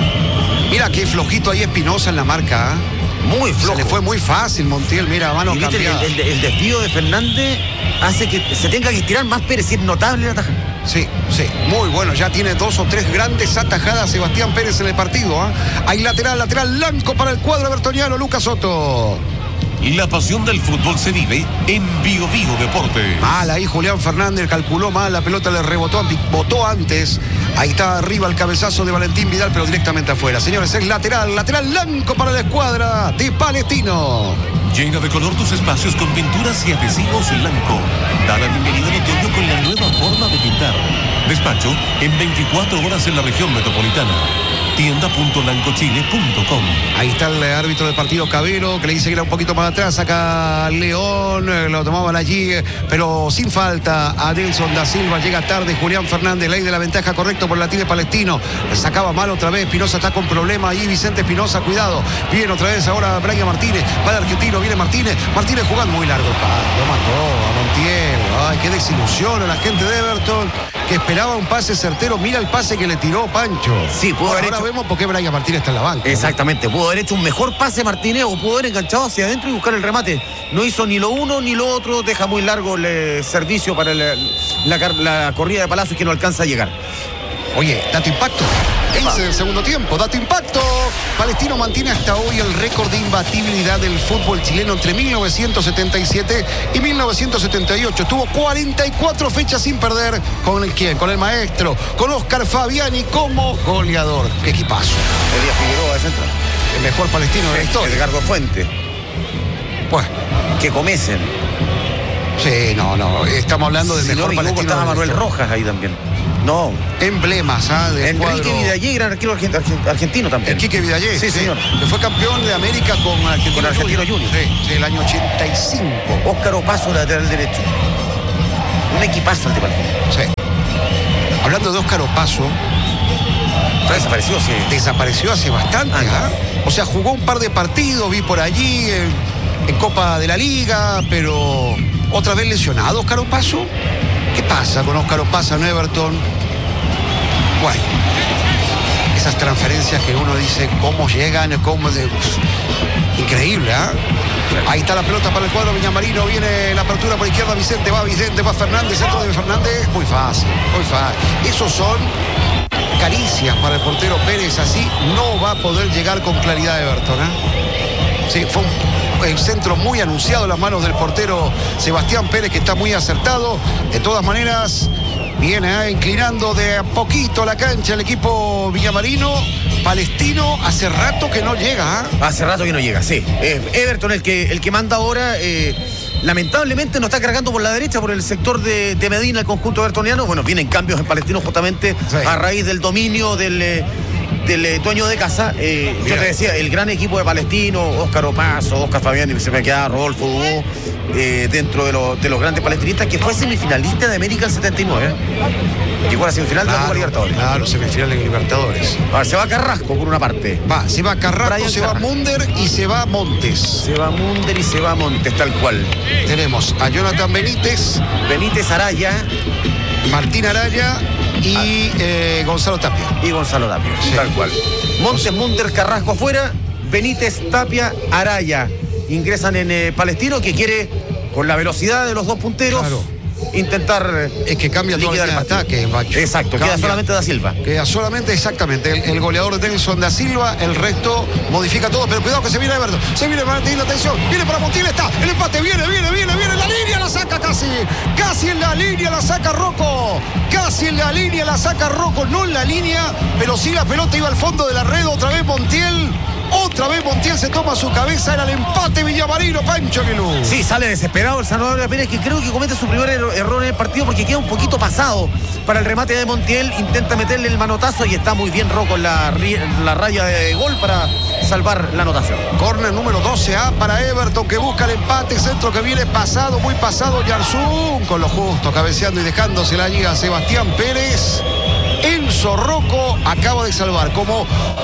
Mira qué flojito ahí Espinosa en la marca, ¿eh?
Muy flojo.
Se le fue muy fácil, Montiel, mira, mano
Y viste, el,
cambiada.
el- el desvío de Fernández hace que se tenga que estirar más Pérez, y es notable la taja.
Sí, sí, muy bueno. Ya tiene dos o tres grandes atajadas Sebastián Pérez en el partido. ¿eh? Hay lateral, lateral blanco para el cuadro bertoniano, Lucas Soto.
La pasión del fútbol se vive en Bio Bio Deportes.
Mal ahí Julián Fernández, calculó mal, la pelota le rebotó, botó antes. Ahí está arriba el cabezazo de Valentín Vidal, pero directamente afuera. Señores, es lateral, lateral blanco para la escuadra de Palestino.
Llena de color tus espacios con pinturas y adhesivos blanco. Da la bienvenida al otoño con la nueva forma de pintar. Despacho en veinticuatro horas en la región metropolitana. tienda punto lancochile punto com.
Ahí está el árbitro del partido, Cabero, que le dice que era un poquito más atrás, saca León, eh, lo tomaban allí, eh, pero sin falta a Nelson da Silva, llega tarde Julián Fernández, ley de la ventaja, correcto por la tiene Palestino, le sacaba mal otra vez, Espinosa está con problema ahí, Vicente Espinosa, cuidado, viene otra vez ahora Brian Martínez, va el argentino, viene Martínez, Martínez jugando muy largo, pa, lo mató a Montiel, ay, qué desilusión a la gente de Everton, que esperaba un pase certero, mira el pase que le tiró Pancho.
Sí, pudo haber
Ahora
hecho-
vemos por qué Brian Martínez está en la banca.
Exactamente, pudo haber hecho un mejor pase Martínez o pudo haber enganchado hacia adentro y buscar el remate. No hizo ni lo uno ni lo otro, deja muy largo el eh, servicio para el- la, car- la corrida de Palacios que no alcanza a llegar.
Oye, dato impacto. quince del segundo tiempo, dato impacto. Palestino mantiene hasta hoy el récord de imbatibilidad del fútbol chileno entre mil novecientos setenta y siete y mil novecientos setenta y ocho. Tuvo cuarenta y cuatro fechas sin perder. ¿Con el quién? Con el maestro, con Oscar Fabiani como goleador. ¡Qué equipazo!
Elías Figueroa de central.
El mejor palestino de la historia.
Edgardo Fuente.
Pues,
Que comecen.
sí, no, no. Estamos hablando del
Si no
mejor
me equivoco,
palestino.
estaba
de la
Manuel
historia.
Rojas ahí también. No.
Emblemas, ¿ah? Del
Enrique
cuadro.
Vidallé, gran arquero argent- argent- argentino también.
El Quique Vidallé,
Sí, señor.
que fue campeón de América con Argentino,
Con Argentino Juniors.
Sí, sí, el año ochenta y cinco.
Óscar Opaso, lateral derecho. Un equipazo el de Palestino.
Sí. Hablando de Óscar Opaso,
Está desaparecido, sí.
desapareció hace bastante,
Ah,
¿ah? O sea, jugó un par de partidos, vi por allí, en, en Copa de la Liga, pero otra vez lesionado Óscar Opaso. ¿Qué pasa con Óscar Opaso en Everton? Bueno, esas transferencias que uno dice cómo llegan, cómo de... Increíble, ¿ah? Ahí está la pelota para el cuadro Villamarino, viene la apertura por izquierda, Vicente, va Vicente, va Fernández, centro de Fernández, muy fácil, muy fácil. Esos son caricias para el portero Pérez, así no va a poder llegar con claridad Everton, ¿eh? Sí, fue un el centro muy anunciado en las manos del portero Sebastián Pérez, que está muy acertado. De todas maneras, viene eh, inclinando de a poquito la cancha el equipo villamarino. Palestino hace rato que no llega. ¿eh?
Hace rato que no llega, sí. Eh, Everton, el que, el que manda ahora, eh, lamentablemente no está cargando por la derecha, por el sector de, de Medina, el conjunto evertoniano. Bueno, vienen cambios en Palestino justamente sí. a raíz del dominio del... Eh, del eh, dueño de casa. Eh, yo te decía, el gran equipo de Palestino, Óscar Opaso, Óscar Fabián, y se me queda Rodolfo Dubó, eh, dentro de, lo, de los grandes palestinistas, que fue semifinalista de América el setenta y nueve. Llegó a la semifinal claro, de la Copa Libertadores.
Claro, semifinal de Libertadores.
A ver, se va Carrasco por una parte.
Va, se va Carrasco, Brian se Carrasco. va Munder y se va Montes.
Se va Munder y se va Montes, tal cual.
Tenemos a Jonathan Benítez.
Benítez Araya.
Martín Araya y eh, Gonzalo Tapia.
Y Gonzalo Tapia, sí. tal cual. Montes, Munder, Carrasco afuera, Benítez, Tapia, Araya. Ingresan en eh, Palestino, que quiere, con la velocidad de los dos punteros, claro. intentar
es que cambia todo el ataque, Bacho.
Exacto, cambia. Queda solamente Da Silva.
Queda solamente, exactamente, el, el goleador de Nelson Da Silva, el resto modifica todo, pero cuidado que se viene Everton, se viene Martín, la atención, viene para Montiel, está, el empate, viene, viene, viene, viene, la línea la saca casi, casi en la línea la saca Rocco, casi en la línea la saca Rocco, no en la línea, pero sí la pelota iba al fondo de la red, otra vez Montiel. Otra vez Montiel se toma su cabeza, era el empate Villamarino, Pancho Aguilú.
Sí, sale desesperado el Salvador Pérez, que creo que comete su primer er- error en el partido porque queda un poquito pasado para el remate de Montiel, intenta meterle el manotazo y está muy bien Rocco en la, la raya de gol para salvar la anotación.
Corner número doce A para Everton, que busca el empate, centro que viene pasado, muy pasado, Yarzún con lo justo, cabeceando y dejándose la liga Sebastián Pérez. Enzo Rocco acaba de salvar como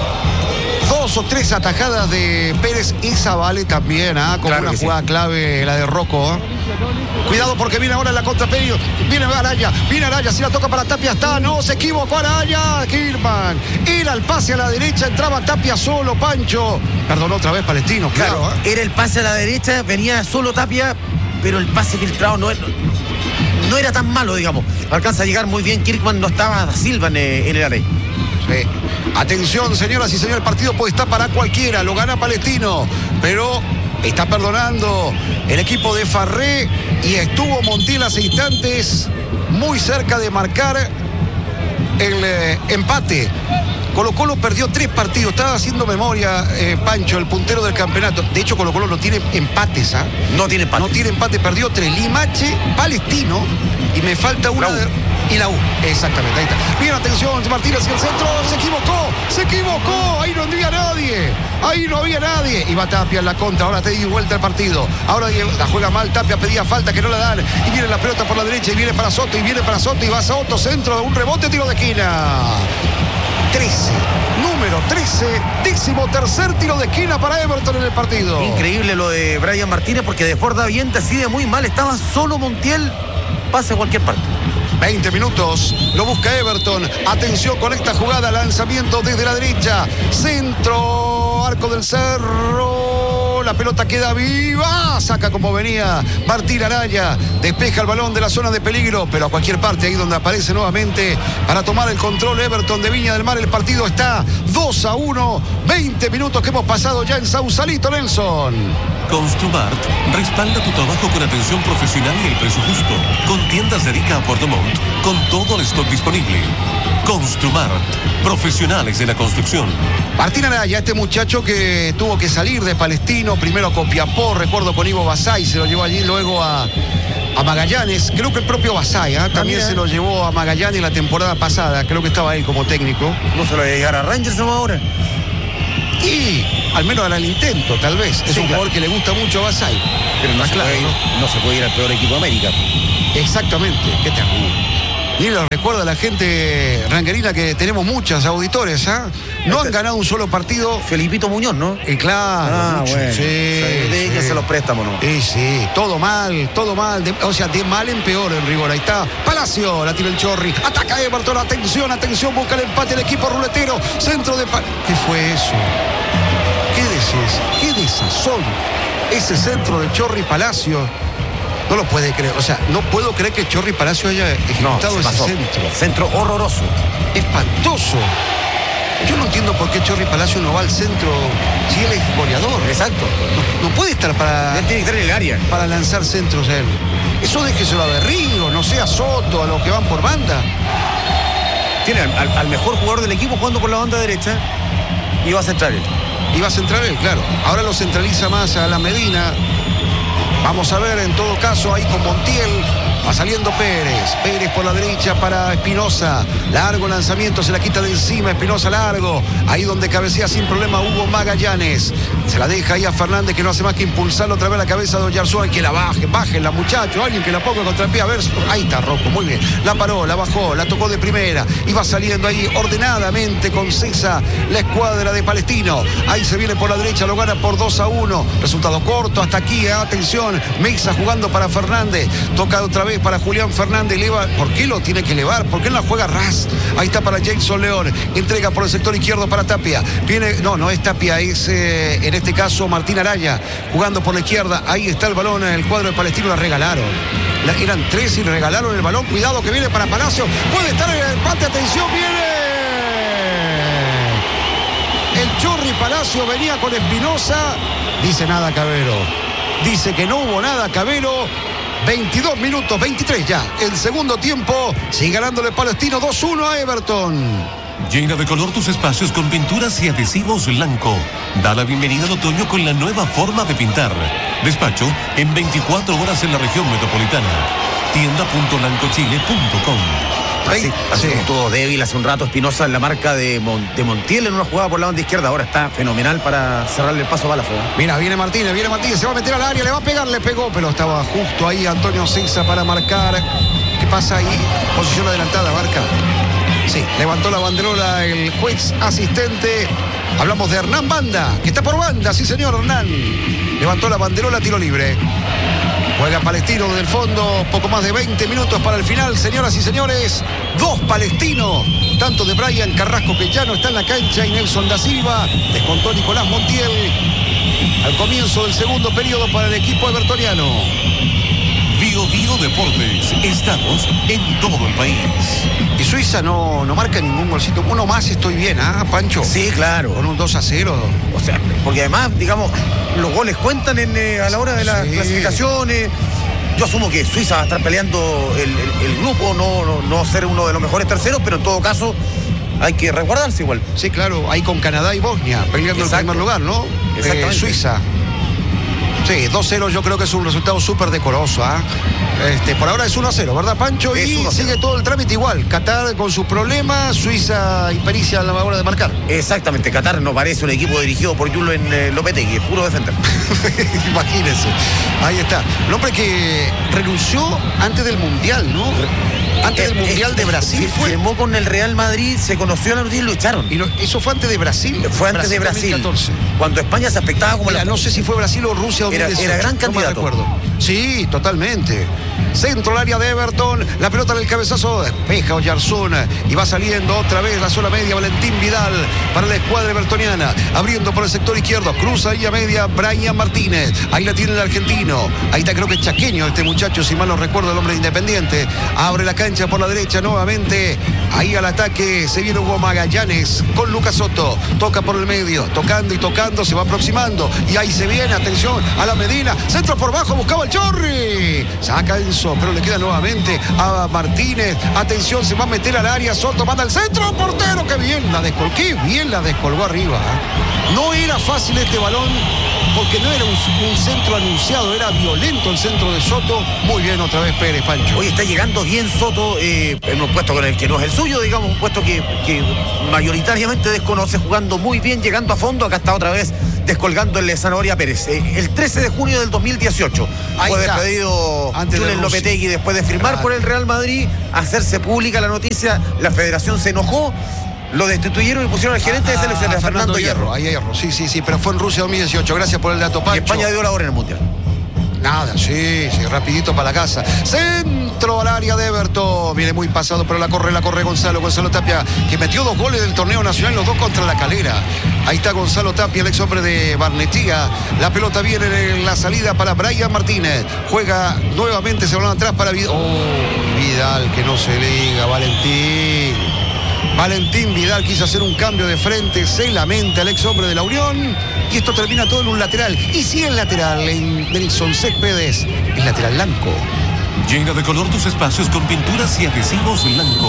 dos o tres atajadas de Pérez y Zavale también, ¿ah? Como claro una jugada sí. clave la de Rocco. ¿eh? Cuidado porque viene ahora en la contraperio. Viene Araya, viene Araya, si la toca para Tapia está, no, se equivocó Araya, Kirman. Era el pase a la derecha, entraba Tapia solo, Pancho. Perdón, otra vez Palestino, claro.
claro ¿eh? Era el pase a la derecha, venía solo Tapia, pero el pase filtrado no, no, no era tan malo, digamos. Alcanza a llegar muy bien Kirkman, no estaba Da Silva en, en el área.
Sí. Atención, señoras y señores, el partido puede estar para cualquiera, lo gana Palestino, pero está perdonando el equipo de Farré y estuvo Montiel hace instantes muy cerca de marcar el eh, empate. Colo Colo perdió tres partidos, estaba haciendo memoria, eh, Pancho, el puntero del campeonato. De hecho, Colo Colo no tiene empates, ¿ah? ¿eh?
No tiene empates.
No tiene empate, perdió tres. Limache, Palestino, y me falta una de... Y la U, exactamente, ahí está. Bien, atención, Martínez hacia el centro, se equivocó, se equivocó, ahí no había nadie, ahí no había nadie. Y va Tapia en la contra, ahora te di vuelta el partido. Ahora la juega mal, Tapia pedía falta que no la dan. Y viene la pelota por la derecha y viene para Soto, y viene para Soto, y va Soto, centro, un rebote, tiro de esquina. trece, número trece, décimo tercer tiro de esquina para Everton en el partido.
Increíble lo de Brian Martínez porque desborda bien, decide muy mal, estaba solo Montiel, pase a cualquier parte.
veinte minutos, lo busca Everton. Atención con esta jugada, lanzamiento desde la derecha. Centro, Arco del Cerro. La pelota queda viva. Saca como venía Martín Araya. Despeja el balón de la zona de peligro, pero a cualquier parte, ahí donde aparece nuevamente para tomar el control Everton de Viña del Mar. El partido está dos a uno. veinte minutos que hemos pasado ya en Sausalito, Nelson.
Construmart respalda tu trabajo con atención profesional y el precio justo. Con tiendas dedica a Puerto Montt, con todo el stock disponible. Construmart, profesionales de la construcción.
Martín Araya, este muchacho que tuvo que salir de Palestino, primero a Copiapó, recuerdo con Ivo Basay, se lo llevó allí, luego a, a Magallanes. Creo que el propio Basay, ¿eh? también ah, se lo llevó a Magallanes la temporada pasada, creo que estaba él como técnico.
¿No se lo va a llegar a Rangers ahora?
Y al menos hará el intento, tal vez. Es sí, un claro. jugador que le gusta mucho a Basay.
Pero no, se claro, puede ir, ¿no? no se puede ir al peor equipo de América.
Exactamente, qué terrible. Y lo recuerda la gente ranguerina que tenemos muchas auditores, ¿ah? ¿eh? No este, han ganado un solo partido.
Felipito Muñoz, ¿no?
Y claro.
Ah,
mucho,
bueno.
Sí,
sí. Que se los préstamos, ¿no?
Sí, sí. Todo mal, todo mal. De, o sea, de mal en peor en rigor. Ahí está. Palacio, la tira el Chorri. Ataca Everton. Atención, atención. Busca el empate el equipo ruletero. Centro de... Pa- ¿Qué fue eso? ¿Qué decís? ¿Qué desazón? Ese centro de Chorri Palacio. No lo puede creer, o sea, no puedo creer que Chorri Palacio haya ejecutado no, ese pasó. centro.
Centro horroroso.
Espantoso. Yo no entiendo por qué Chorri Palacio no va al centro si él es goleador.
Exacto.
No, no puede estar para...
Él tiene que estar en el área.
Para lanzar centros él. Eso déjeselo a Berrío, no sea Soto, a los que van por banda.
Tiene al, al mejor jugador del equipo jugando por la banda derecha. iba a centrar él.
Iba a centrar él, claro. Ahora lo centraliza más a la Medina. Vamos a ver, en todo caso, ahí con Montiel. Va saliendo Pérez. Pérez por la derecha para Espinosa. Largo lanzamiento, se la quita de encima. Espinosa largo. Ahí donde cabecea sin problema Hugo Magallanes. Se la deja ahí a Fernández, que no hace más que impulsarlo otra vez a la cabeza de Oyarzún. Que la baje, bájenla, muchachos. Alguien que la ponga contra el pie. A ver, ahí está Rocco, muy bien. La paró, la bajó, la tocó de primera. Y va saliendo ahí ordenadamente con César la escuadra de Palestino. Ahí se viene por la derecha, lo gana por dos a uno. Resultado corto hasta aquí, atención. Mesa jugando para Fernández. Toca otra vez para Julián Fernández. Eleva. ¿Por qué lo tiene que elevar? ¿Por qué no la juega ras? Ahí está para Jason León. Entrega por el sector izquierdo para Tapia. Viene, no, no es Tapia, es eh, en este caso Martín Araya jugando por la izquierda. Ahí está el balón, el cuadro de Palestino la regalaron. La, eran tres y regalaron el balón. Cuidado que viene para Palacio. Puede estar en el empate. Atención, viene. El Chorri Palacio venía con Espinosa. Dice nada Cabero. Dice que no hubo nada Cabero. veintidós minutos, veintitrés ya. El segundo tiempo. Sigue ganándole Palestino dos uno a Everton.
Llena de color tus espacios con pinturas y adhesivos Lanco. Da la bienvenida al otoño con la nueva forma de pintar. Despacho en veinticuatro horas en la región metropolitana. tienda punto lanco chile punto com.
Así, así sí. Todo débil hace un rato Espinosa en la marca de, Mon, de Montiel en una jugada por la banda izquierda. Ahora está fenomenal para cerrarle el paso a Balazo.
Mira, viene Martínez, viene Martínez, se va a meter al área, le va a pegar, le pegó, pero estaba justo ahí Antonio César para marcar. ¿Qué pasa ahí? Posición adelantada, marca. Sí, levantó la banderola el juez asistente. Hablamos de Hernán Banda, que está por banda, sí señor, Hernán. Levantó la banderola, tiro libre. Juega Palestino desde el fondo, poco más de veinte minutos para el final, señoras y señores. Dos Palestinos, tanto de Brian Carrasco, que ya no está en la cancha, y Nelson da Silva. Descontó Nicolás Montiel al comienzo del segundo periodo para el equipo evertoniano.
Bio Bio Deportes, estamos en todo el país.
Y Suiza no, no marca ningún golcito. Uno más estoy bien, ¿ah, Pancho?
Sí, claro.
Con un dos a cero.
O sea, porque además, digamos, los goles cuentan en, eh, a la hora de las sí. clasificaciones. Yo asumo que Suiza va a estar peleando el, el, el grupo, no, no, no ser uno de los mejores terceros, pero en todo caso hay que resguardarse igual.
Sí, claro, ahí con Canadá y Bosnia peleando Exacto. el primer lugar, ¿no?
Exactamente.
Eh, Suiza. Sí, dos cero yo creo que es un resultado súper decoroso. ¿eh? Este, por ahora es uno a cero, ¿verdad, Pancho? Es y sigue todo el trámite igual. Qatar con sus problemas, Suiza y pericia a la hora de marcar.
Exactamente, Qatar no parece un equipo dirigido por Julen eh, Lopetegui, es puro defender.
Imagínense. Ahí está. El hombre que renunció antes del Mundial, ¿no? Antes del Mundial eh, de Brasil.
Fue. Firmó con el Real Madrid, se conoció la noticia y lo echaron.
Y lo, eso fue antes de Brasil.
Fue antes
Brasil
de Brasil.
dos mil catorce.
Cuando España se aspectaba como
Mira,
la...
no sé si fue Brasil o Rusia dos mil dieciocho.
Era, era gran candidato.
No me recuerdo. Sí, totalmente. Centro al área de Everton. La pelota en el cabezazo. Despeja Oyarzún. Y va saliendo otra vez la zona media. Valentín Vidal para la escuadra evertoniana. Abriendo por el sector izquierdo. Cruza ahí a media Brian Martínez. Ahí la tiene el argentino. Ahí está, creo que es chaqueño este muchacho, si mal no recuerdo, el hombre de Independiente. Abre la cancha por la derecha nuevamente. Ahí al ataque se viene Hugo Magallanes con Lucas Soto. Toca por el medio. Tocando y tocando. Se va aproximando. Y ahí se viene. Atención a la Medina. Centro por bajo. Buscaba el Chorri. Saca Enzo. Pero le queda nuevamente a Martínez. Atención. Se va a meter al área. Soto manda el centro. Portero. Qué bien la descolgó. Qué bien la descolgó arriba. No era fácil este balón. Porque no era un, un centro anunciado. Era violento el centro de Soto. Muy bien otra vez Pérez, Pancho.
Hoy está llegando bien Soto. Eh, en un puesto con el que no es el suyo. Digamos, un puesto que, que mayoritariamente desconoce. Jugando muy bien. Llegando a fondo. Acá está otra vez descolgando el Zanahoria Pérez. Eh, el trece de junio del dos mil dieciocho Ahí fue está. despedido Julen Lopetegui después de firmar claro. por el Real Madrid, hacerse pública la noticia. La federación se enojó, lo destituyeron y pusieron al gerente ah, de selecciones, a Fernando, Fernando Hierro.
Hierro. Hierro. Sí, sí, sí, pero fue en Rusia dos mil dieciocho Gracias por el dato, Pancho.
Y España dio la hora en el Mundial.
Nada, sí, sí, rapidito para la casa. Centro al área de Everton. Viene muy pasado, pero la corre, la corre Gonzalo. Gonzalo Tapia, que metió dos goles del torneo nacional, los dos contra la Calera. Ahí está Gonzalo Tapia, el ex hombre de Barnechea. La pelota viene en la salida para Brian Martínez. Juega nuevamente, se van atrás para Vidal. Oh, Vidal, que no se liga, Valentín. Valentín Vidal quiso hacer un cambio de frente, se lamenta el ex hombre de la Unión. Y esto termina todo en un lateral. Y si el lateral en Nelson Céspedes, el lateral Lanco.
Llena de color tus espacios con pinturas y adhesivos Lanco.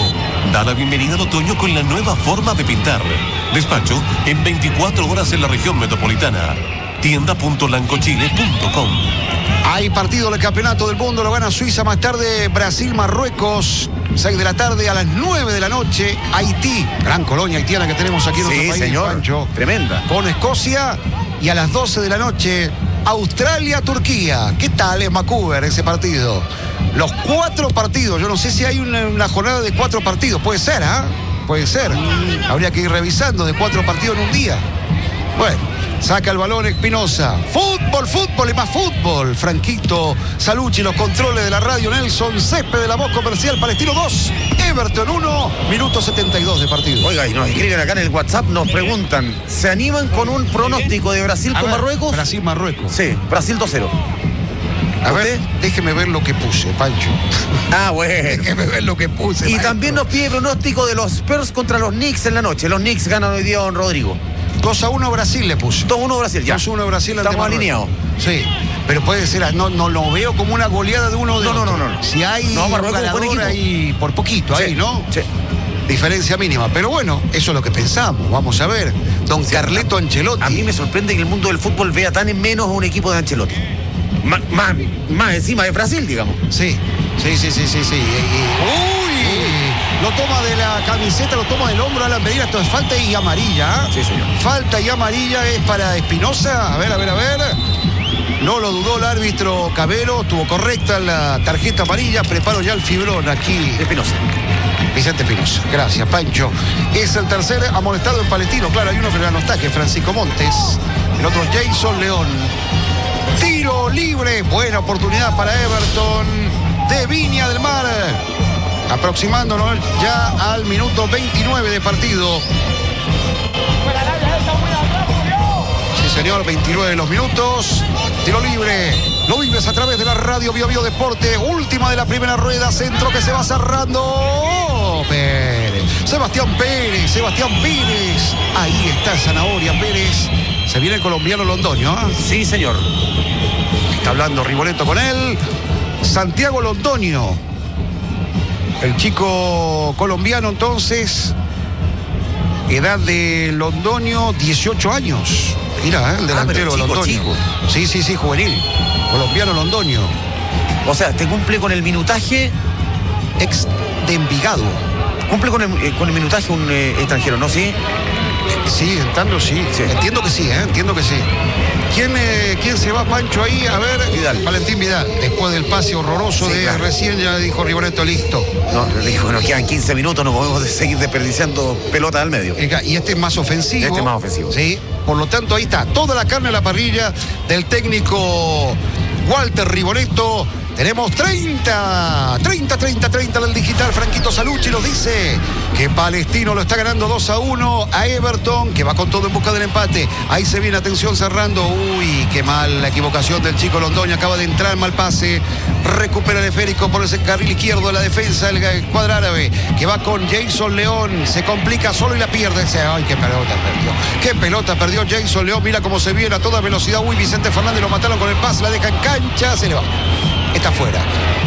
Da la bienvenida al otoño con la nueva forma de pintar. Despacho en veinticuatro horas en la región metropolitana. tienda punto lancochile punto com.
Hay partido del Campeonato del Mundo, lo gana Suiza, más tarde Brasil-Marruecos, seis de la tarde, a las nueve de la noche, Haití, gran colonia haitiana que tenemos aquí en
sí,
nuestro país,
señor.
Pancho.
Tremenda.
Con Escocia, y a las doce de la noche, Australia-Turquía. ¿Qué tal es Vancouver ese partido? Los cuatro partidos, yo no sé si hay una, una jornada de cuatro partidos, puede ser, ¿ah? ¿eh? Puede ser. Habría que ir revisando de cuatro partidos en un día. Bueno, saca el balón Espinosa. Fútbol, fútbol y más fútbol. Franquito Salucci, los controles de la radio. Nelson Césped de la voz comercial. Palestino dos, Everton uno, minuto setenta y dos de partido.
Oiga, y nos escriben acá en el WhatsApp, nos preguntan, ¿se animan con un pronóstico de Brasil
A
con
ver,
Marruecos?
Brasil-Marruecos.
Sí, Brasil dos cero.
A ver, déjeme ver lo que puse, Pancho.
Ah, bueno.
Déjeme ver lo que puse.
Y
maestro.
también nos pide pronóstico de los Spurs contra los Knicks en la noche. Los Knicks ganan hoy día, don Rodrigo.
dos a uno Brasil le puso.
dos uno Brasil, ya.
dos uno Brasil.
Estamos alineados.
Sí, pero puede ser, no, no lo veo como una goleada de uno de
no,
otro.
No, no, no.
Si hay
no,
un
Marruecos,
ganador
buen equipo.
ahí, por poquito,
sí,
ahí, ¿no?
Sí.
Diferencia mínima. Pero bueno, eso es lo que pensamos. Vamos a ver. Don sí, Carleto Ancelotti.
A mí me sorprende que el mundo del fútbol vea tan en menos a un equipo de Ancelotti. Más, más, más encima de Brasil, digamos.
Sí, sí, sí, sí, sí, sí. Uy, lo toma de la camiseta, lo toma del hombro Alan Medina. Esto es falta y amarilla.
Sí, señor.
Falta y amarilla es para Espinosa. A ver, a ver, a ver. No lo dudó el árbitro Cabero. Tuvo correcta la tarjeta amarilla. Preparo ya el fibrón aquí.
Espinosa.
Vicente Espinosa. Gracias, Pancho. Es el tercer amonestado en Palestino. Claro, hay uno que no está, que es Francisco Montes. El otro Jason León. Tiro libre, buena oportunidad para Everton de Viña del Mar, aproximándonos ya al minuto veintinueve de partido. Sí, señor, veintinueve de los minutos. Tiro libre, lo vives a través de la radio Bio Bio Deporte. Última de la primera rueda, centro que se va cerrando. Pérez, Sebastián Pérez, Sebastián Pérez. Ahí está Zanahoria Pérez. Se viene el colombiano Londoño, ¿eh?
Sí, señor.
Está hablando Rigoletto con él. Santiago Londoño. El chico colombiano, entonces. Edad de Londoño, dieciocho años. Mira, ¿eh? El delantero
ah, chico,
Londoño.
Chico.
Sí, sí, sí, juvenil. Colombiano Londoño.
O sea, te cumple con el minutaje.
Ex de Envigado.
Cumple con el, eh, con el minutaje un eh, extranjero, ¿no? Sí.
Sí, entrando sí. sí. Entiendo que sí, ¿eh? Entiendo que sí. ¿Quién, eh, ¿Quién se va, Pancho, ahí? A ver,
Vidal.
Valentín Vidal. Después del pase horroroso
sí,
de
claro.
recién, ya dijo Rigoletto, listo.
No, le dijo, nos quedan quince minutos, no podemos seguir desperdiciando pelota al medio.
Y este es más ofensivo.
Este es más ofensivo.
Sí, por lo tanto, ahí está. Toda la carne a la parrilla del técnico Walter Rigoletto. Tenemos treinta, treinta, treinta, treinta del digital. Franquito Salucci nos dice que Palestino lo está ganando dos a uno a Everton, que va con todo en busca del empate. Ahí se viene, atención, cerrando. Uy, qué mal la equivocación del chico Londoño. Acaba de entrar, mal pase. Recupera el esférico por ese carril izquierdo de la defensa, el cuadro árabe, que va con Jason León. Se complica solo y la pierde. Ay, qué pelota perdió. Qué pelota perdió Jason León. Mira cómo se viene a toda velocidad. Uy, Vicente Fernández lo mataron con el pase, la deja en cancha, se le va. Está fuera.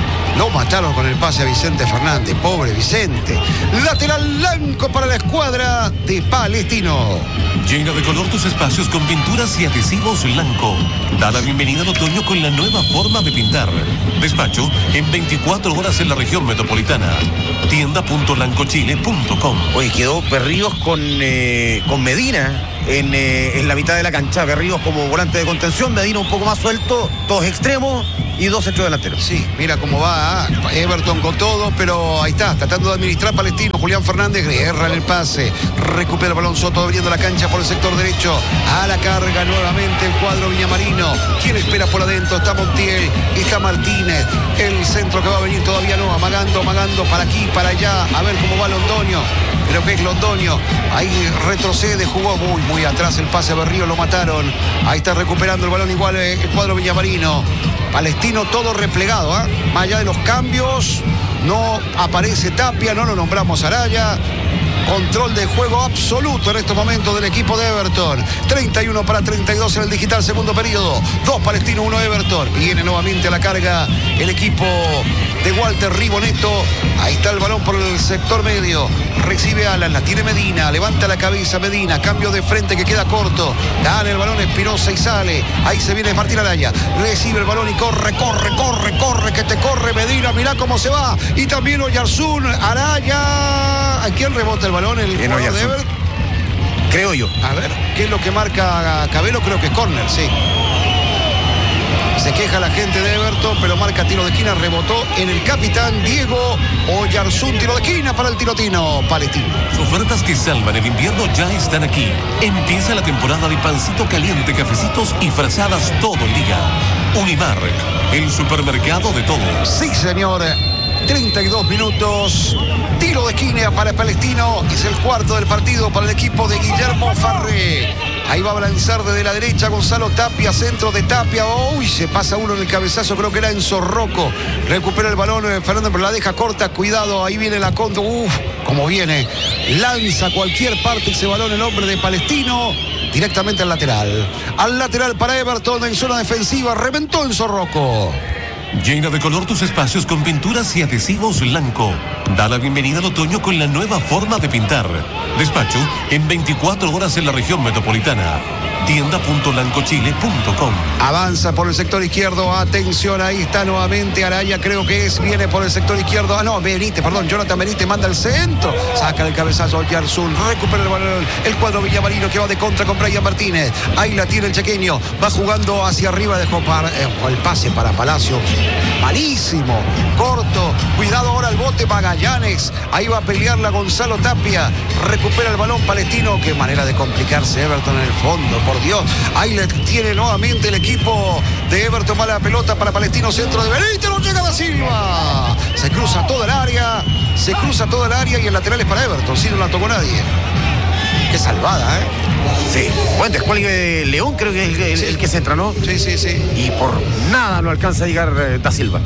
Lo mataron con el pase a Vicente Fernández. Pobre Vicente. Lateral blanco para la escuadra de Palestino.
Llena de color tus espacios con pinturas y adhesivos Blanco. Da la bienvenida al otoño con la nueva forma de pintar. Despacho en veinticuatro horas en la región metropolitana. tienda punto lancochile punto com.
Oye, quedó Berríos con, eh, con Medina en, eh, en la mitad de la cancha. Berríos como volante de contención, Medina un poco más suelto, dos extremos y dos centros delanteros.
Sí, mira cómo va Everton con todo, pero ahí está, tratando de administrar Palestino. Julián Fernández erra en el pase, recupera el balón Soto abriendo la cancha por el sector derecho. A la carga nuevamente el cuadro viñamarino. ¿Quién espera por adentro? Está Montiel, está Martínez. El centro que va a venir todavía no, amagando, amagando para aquí, para allá. A ver cómo va Londoño. Creo que es Londoño. Ahí retrocede, jugó muy, muy atrás el pase a Berrío, lo mataron. Ahí está recuperando el balón igual el cuadro viñamarino. Palestino todo replegado, ¿eh? Más allá de los cambios, no aparece Tapia, no lo nombramos Araya. Control de juego absoluto en estos momentos del equipo de Everton. treinta y uno para treinta y dos en el digital, segundo periodo. dos Palestino, uno Everton. Viene nuevamente a la carga el equipo de Walter Riboneto. Ahí está el balón por el sector medio. Recibe Alan, la tiene Medina. Levanta la cabeza Medina. Cambio de frente que queda corto. Gana el balón Espinosa y sale. Ahí se viene Martín Araya. Recibe el balón y corre, corre, corre, corre, que te corre Medina. Mirá cómo se va. Y también Oyarzún, Araya. ¿A quién rebota el balón? El jugador de Ever.
Creo yo.
A ver, ¿qué es lo que marca Cabello? Creo que es córner, sí. Se queja la gente de Everton, pero marca tiro de esquina. Rebotó en el capitán Diego Oyarzún. Tiro de esquina para el tirotino palestino.
Ofertas que salvan el invierno ya están aquí. Empieza la temporada de pancito caliente, cafecitos y frazadas todo el día. Unimark, el supermercado de todos.
Sí, señor. treinta y dos minutos. Tiro de esquina para Palestino. Es el cuarto del partido para el equipo de Guillermo Farré. Ahí va a lanzar desde la derecha Gonzalo Tapia, centro de Tapia. Uy, se pasa uno en el cabezazo, creo que era Enzo Rocco. Recupera el balón eh, Fernando, pero la deja corta. Cuidado, ahí viene la contra. Uf, como viene. Lanza a cualquier parte ese balón el hombre de Palestino. Directamente al lateral. Al lateral para Everton en zona defensiva. Reventó Enzo Rocco.
Llena de color tus espacios con pinturas y adhesivos Lanco. Da la bienvenida al otoño con la nueva forma de pintar. Despacho en veinticuatro horas en la región metropolitana. tienda punto lanco chile punto com.
Avanza por el sector izquierdo. Atención, ahí está nuevamente Araya, creo que es. Viene por el sector izquierdo. Ah, no, Benítez, perdón. Jonathan Benítez manda al centro. Saca el cabezazo Oyarzún. Recupera el balón. El cuadro villamarino que va de contra con Brian Martínez. Ahí la tiene el chequeño. Va jugando hacia arriba. Dejó para, eh, el pase para Palacios. Malísimo. Corto. Cuidado ahora el bote Magallanes. Ahí va a pelearla Gonzalo Tapia. Recupera el balón palestino. Qué manera de complicarse Everton en el fondo. Por Dios. Ahí le tiene nuevamente el equipo de Everton. Mala pelota para Palestino. Centro de Benítez. No llega Da Silva. Se cruza toda el área. Se cruza toda el área y el lateral es para Everton. Si no la tocó nadie. Qué salvada, ¿eh?
Sí. Buen descuelgue de León, creo que es el, el, sí. el que se entra, ¿no?
Sí, sí, sí.
Y por nada no alcanza a llegar eh, Da Silva.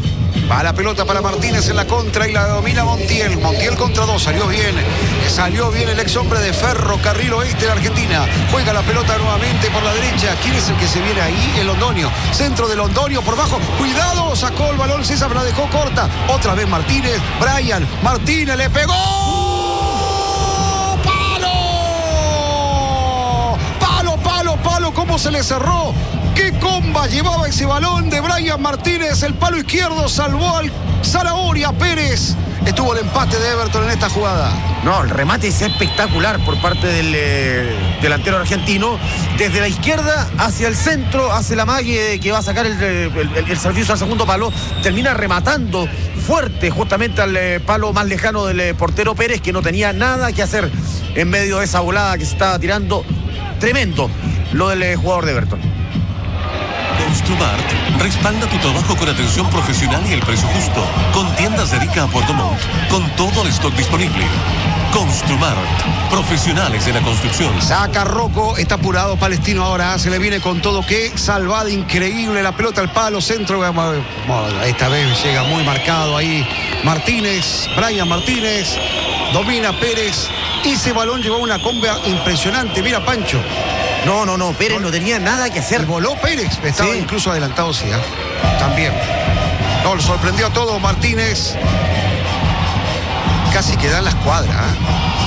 Va la pelota para Martínez en la contra y la domina Montiel. Montiel contra dos, salió bien. Salió bien el ex hombre de Ferrocarril Oeste de Argentina. Juega la pelota nuevamente por la derecha. ¿Quién es el que se viene ahí? El Londoño. Centro de Londoño por bajo. Cuidado, sacó el balón. César la dejó corta. Otra vez Martínez. Brian Martínez le pegó. ¡Palo! ¡Palo, palo, palo! ¿Cómo se le cerró? ¡Qué comba llevaba ese balón de Brian Martínez! El palo izquierdo salvó al Zanahoria Pérez. Estuvo el empate de Everton en esta jugada.
No, el remate es espectacular por parte del eh, delantero argentino. Desde la izquierda hacia el centro, hace la magia que va a sacar el, el, el, el servicio al segundo palo. Termina rematando fuerte justamente al eh, palo más lejano del eh, portero Pérez, que no tenía nada que hacer en medio de esa volada que se estaba tirando. Tremendo lo del eh, jugador de Everton.
Construmart respalda tu trabajo con atención profesional y el precio justo. Con tiendas de Rica a Puerto Montt, con todo el stock disponible. Construmart, profesionales de la construcción.
Saca Rocco, está apurado Palestino ahora, se le viene con todo. Qué salvada increíble, la pelota al palo, centro. Esta vez llega muy marcado ahí Martínez, Brian Martínez, domina Pérez. Ese balón llevó una comba impresionante, mira Pancho.
No, no, no, Pérez no tenía nada que hacer.
Voló Pérez, estaba sí. incluso adelantado, sí, ¿eh? También. No, lo sorprendió todo Martínez. Casi que da en la escuadra, ¿eh?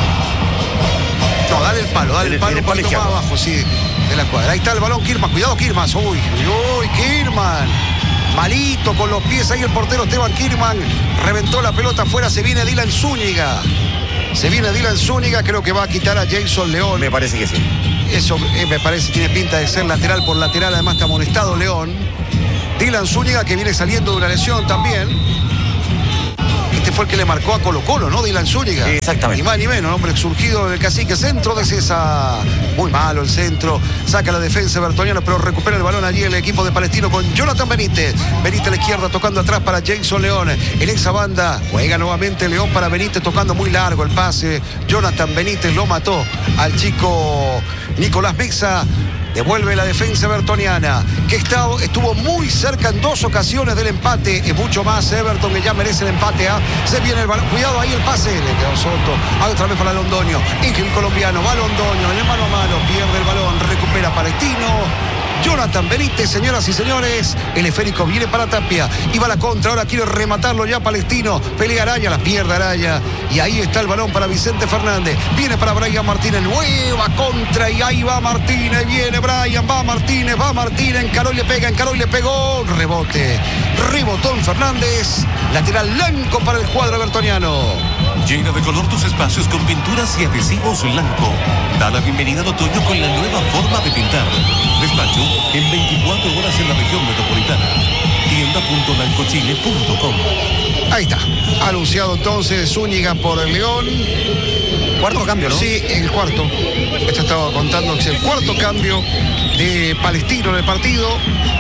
No, dale el palo, dale el, el palo un poquito más abajo, sí, de la escuadra. Ahí está el balón, Kirman, cuidado Kirman. Uy, uy, Kirman. Malito con los pies ahí el portero Esteban Kirman. Reventó la pelota afuera, se viene Dylan Zúñiga. Se viene Dylan Zúñiga, creo que va a quitar a Jason León.
Me parece que sí.
Eso eh, me parece, tiene pinta de ser lateral por lateral, además está amonestado León. Dylan Zúñiga que viene saliendo de una lesión también. Este fue el que le marcó a Colo Colo, ¿no? Dylan Zúñiga.
Exactamente.
Ni más ni menos, hombre surgido del Cacique. Centro de César. Muy malo el centro. Saca la defensa bertoniana, pero recupera el balón allí el equipo de Palestino con Jonathan Benítez. Benítez a la izquierda tocando atrás para Jason León. En esa banda juega nuevamente León para Benítez tocando muy largo el pase. Jonathan Benítez lo mató al chico Nicolás Mexa. Devuelve la defensa bertoniana, que está, estuvo muy cerca en dos ocasiones del empate. Es mucho más Everton, que ya merece el empate. ¿eh? Se viene el balón. Cuidado ahí el pase. Le quedó Soto. Ahí otra vez para Londoño. Ángel colombiano. Va Londoño. En el mano a mano. Pierde el balón. Recupera Palestino. Jonathan Benítez, señoras y señores. El esférico viene para Tapia. Y va la contra. Ahora quiere rematarlo ya Palestino. Pelea Araya, la pierde Araya. Y ahí está el balón para Vicente Fernández. Viene para Brian Martínez. Nueva contra. Y ahí va Martínez. Viene Brian. Va Martínez. Va Martínez. Encaró y le pega. Encaró y le pegó. Rebote. Rebotón Fernández. Lateral blanco para el cuadro bertoniano.
Llena de color tus espacios con pinturas y adhesivos blanco. Da la bienvenida al otoño con la nueva forma de pintar. Despacho en veinticuatro horas en la región metropolitana. tienda punto blancochile punto com.
Ahí está. Anunciado entonces Zúñiga por el León.
Cuarto cambio, ¿no?
Sí, el cuarto. Esto estaba contando que es el cuarto cambio de Palestino en el partido.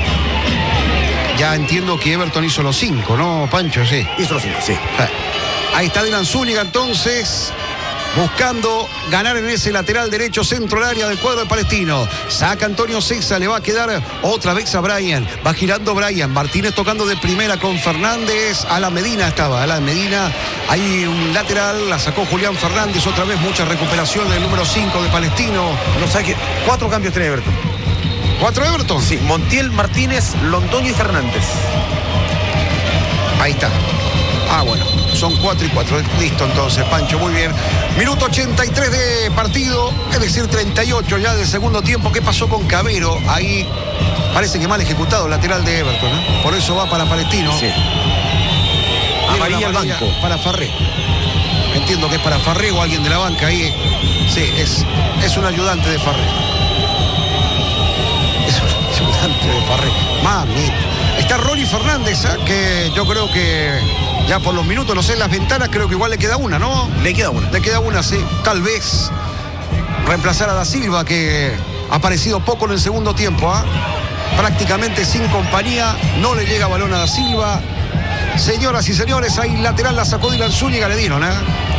Ya entiendo que Everton hizo los cinco, ¿no, Pancho? Sí.
Hizo los cinco, sí.
Ahí está Dylan Zúñiga entonces, buscando ganar en ese lateral derecho centro del área del cuadro de Palestino. Saca Antonio César, le va a quedar otra vez a Brian. Va girando Brian. Martínez tocando de primera con Fernández. A la Medina estaba, a la Medina. Hay un lateral, la sacó Julián Fernández. Otra vez mucha recuperación del número cinco de Palestino.
No sé qué. Cuatro cambios tiene Everton.
¿Cuatro Everton?
Sí, Montiel, Martínez, Londoño y Fernández.
Ahí está. Ah, bueno, son cuatro y cuatro. Listo entonces, Pancho, muy bien. Minuto ochenta y tres de partido, es decir, treinta y ocho ya del segundo tiempo. ¿Qué pasó con Cabero? Ahí parece que mal ejecutado el lateral de Everton, ¿eh? Por eso va para Palestino.
Sí. Amarilla al banco.
Para Farré. Entiendo que es para Farré o alguien de la banca ahí. Sí, es, es un ayudante de Farré. Es un ayudante de Farré. Mami. Está Ronnie Fernández, ¿eh? Que yo creo que ya por los minutos, no sé, en las ventanas creo que igual le queda una, ¿no?
Le queda una.
Le queda una, sí. Tal vez reemplazar a Da Silva, que ha aparecido poco en el segundo tiempo, ¿ah? ¿eh? Prácticamente sin compañía, no le llega balón a Da Silva. Señoras y señores, ahí lateral la sacó Dylan Zúñiga, le dieron, ¿eh?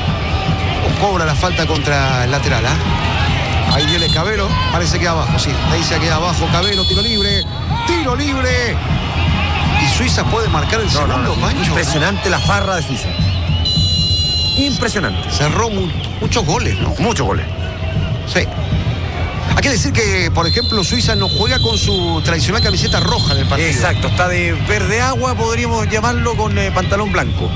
O cobra la falta contra el lateral, ¿ah? ¿eh? Ahí viene Cabero, parece que abajo, sí. Ahí se queda abajo Cabero, tiro libre, tiro libre. Y Suiza puede marcar el no, segundo, no, no. Pancho.
Impresionante la farra de Suiza. Impresionante.
Cerró mu muchos goles, ¿no?
Muchos goles.
Sí. Hay que decir que, por ejemplo, Suiza no juega con su tradicional camiseta roja en el partido.
Exacto, está de verde agua, podríamos llamarlo, con eh, pantalón blanco.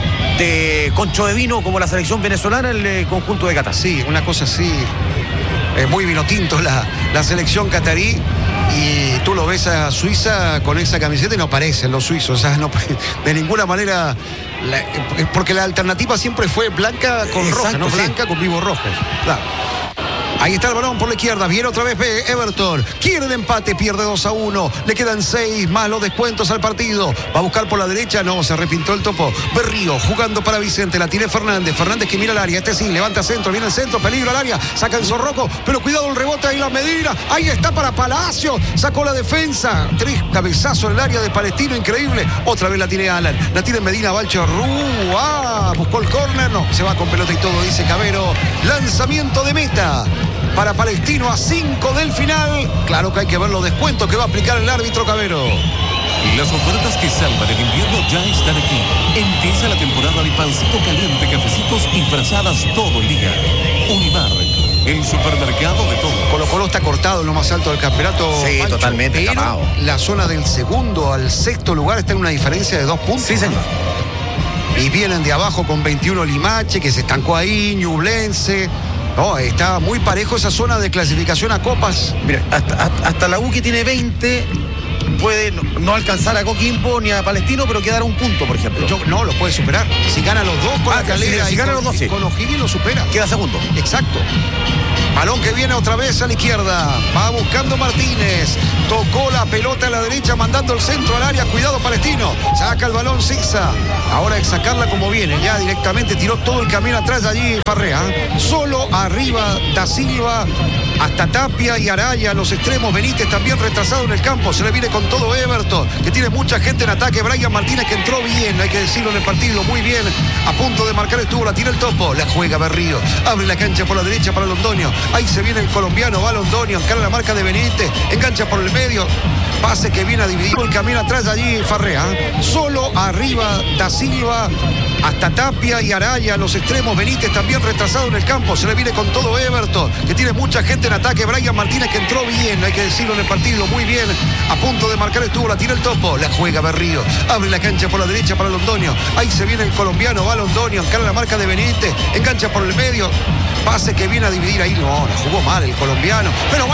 De concho de vino, como la selección venezolana, el eh, conjunto de Qatar.
Sí, una cosa así. Eh, muy vino tinto la, la selección catarí. Y tú lo ves a Suiza con esa camiseta y no parecen los suizos, o sea, no, de ninguna manera, la, porque la alternativa siempre fue blanca con Exacto, roja, no sí. blanca con vivos rojos. Claro. Ahí está el balón por la izquierda, viene otra vez Everton, quiere el empate, pierde dos a uno, le quedan seis más los descuentos al partido, va a buscar por la derecha, no, se arrepintó el topo. Berrío jugando para Vicente, la tiene Fernández, Fernández que mira al área, este sí, levanta centro, viene el centro, peligro al área, saca el Zorroco, pero cuidado el rebote ahí la Medina, ahí está para Palacio, sacó la defensa, tres cabezazos en el área de Palestino, increíble, otra vez la tiene Alan, la tiene Medina, Balcherrú, ah, buscó el córner, no, se va con pelota y todo, dice Cabero, lanzamiento de meta para Palestino a cinco del final. Claro que hay que ver los descuentos que va a aplicar el árbitro Cabero.
Las ofertas que salvan el invierno ya están aquí. Empieza la temporada de pancito caliente, cafecitos y frazadas todo el día. Unimar, el supermercado de todo.
Colo Colo está cortado en lo más alto del campeonato.
Sí, Pancho,
totalmente. Pero acabado. La zona del segundo al sexto lugar está en una diferencia de dos puntos.
Sí, señor.
Y vienen de abajo con veintiuno Limache, que se estancó ahí, Ñublense. No, está muy parejo esa zona de clasificación a copas.
Mira, hasta, hasta la U que tiene veinte puede no, no alcanzar a Coquimbo ni a Palestino, pero quedar un punto, por ejemplo.
Yo, no, lo puede superar. Si gana los dos con
ah,
la Calera
si, si
y
gana
con,
los dos, sí.
con O'Higgins lo supera.
Queda segundo.
Exacto. Balón que viene otra vez a la izquierda. Va buscando Martínez. Tocó la pelota a la derecha, mandando el centro al área. Cuidado Palestino. Saca el balón Sisa. Ahora es sacarla como viene. Ya directamente tiró todo el camino atrás allí Farrea. Solo arriba Da Silva. Hasta Tapia y Araya, los extremos. Benítez también retrasado en el campo. Se le viene con todo Everton, que tiene mucha gente en ataque. Brian Martínez, que entró bien, hay que decirlo, en el partido, muy bien. A punto de marcar estuvo, la tira el Topo, la juega Berrío. Abre la cancha por la derecha para Londoño. Ahí se viene el colombiano, va Londoño, encara la marca de Benítez, engancha por el medio. Pase que viene a dividir el camino atrás allí Farrea. Solo arriba Da Silva, hasta Tapia y Araya, los extremos. Benítez también retrasado en el campo. Se le viene con todo Everton, que tiene mucha gente en ataque. Brian Martínez, que entró bien, hay que decirlo, en el partido, muy bien. A punto de marcar estuvo, la tira el Topo, la juega Berrío. Abre la cancha por la derecha para Londoño. Ahí se viene el colombiano, va Londoño, encara la marca de Benítez, engancha por el medio. Pase que viene a dividir ahí. No, la jugó mal el colombiano. Pero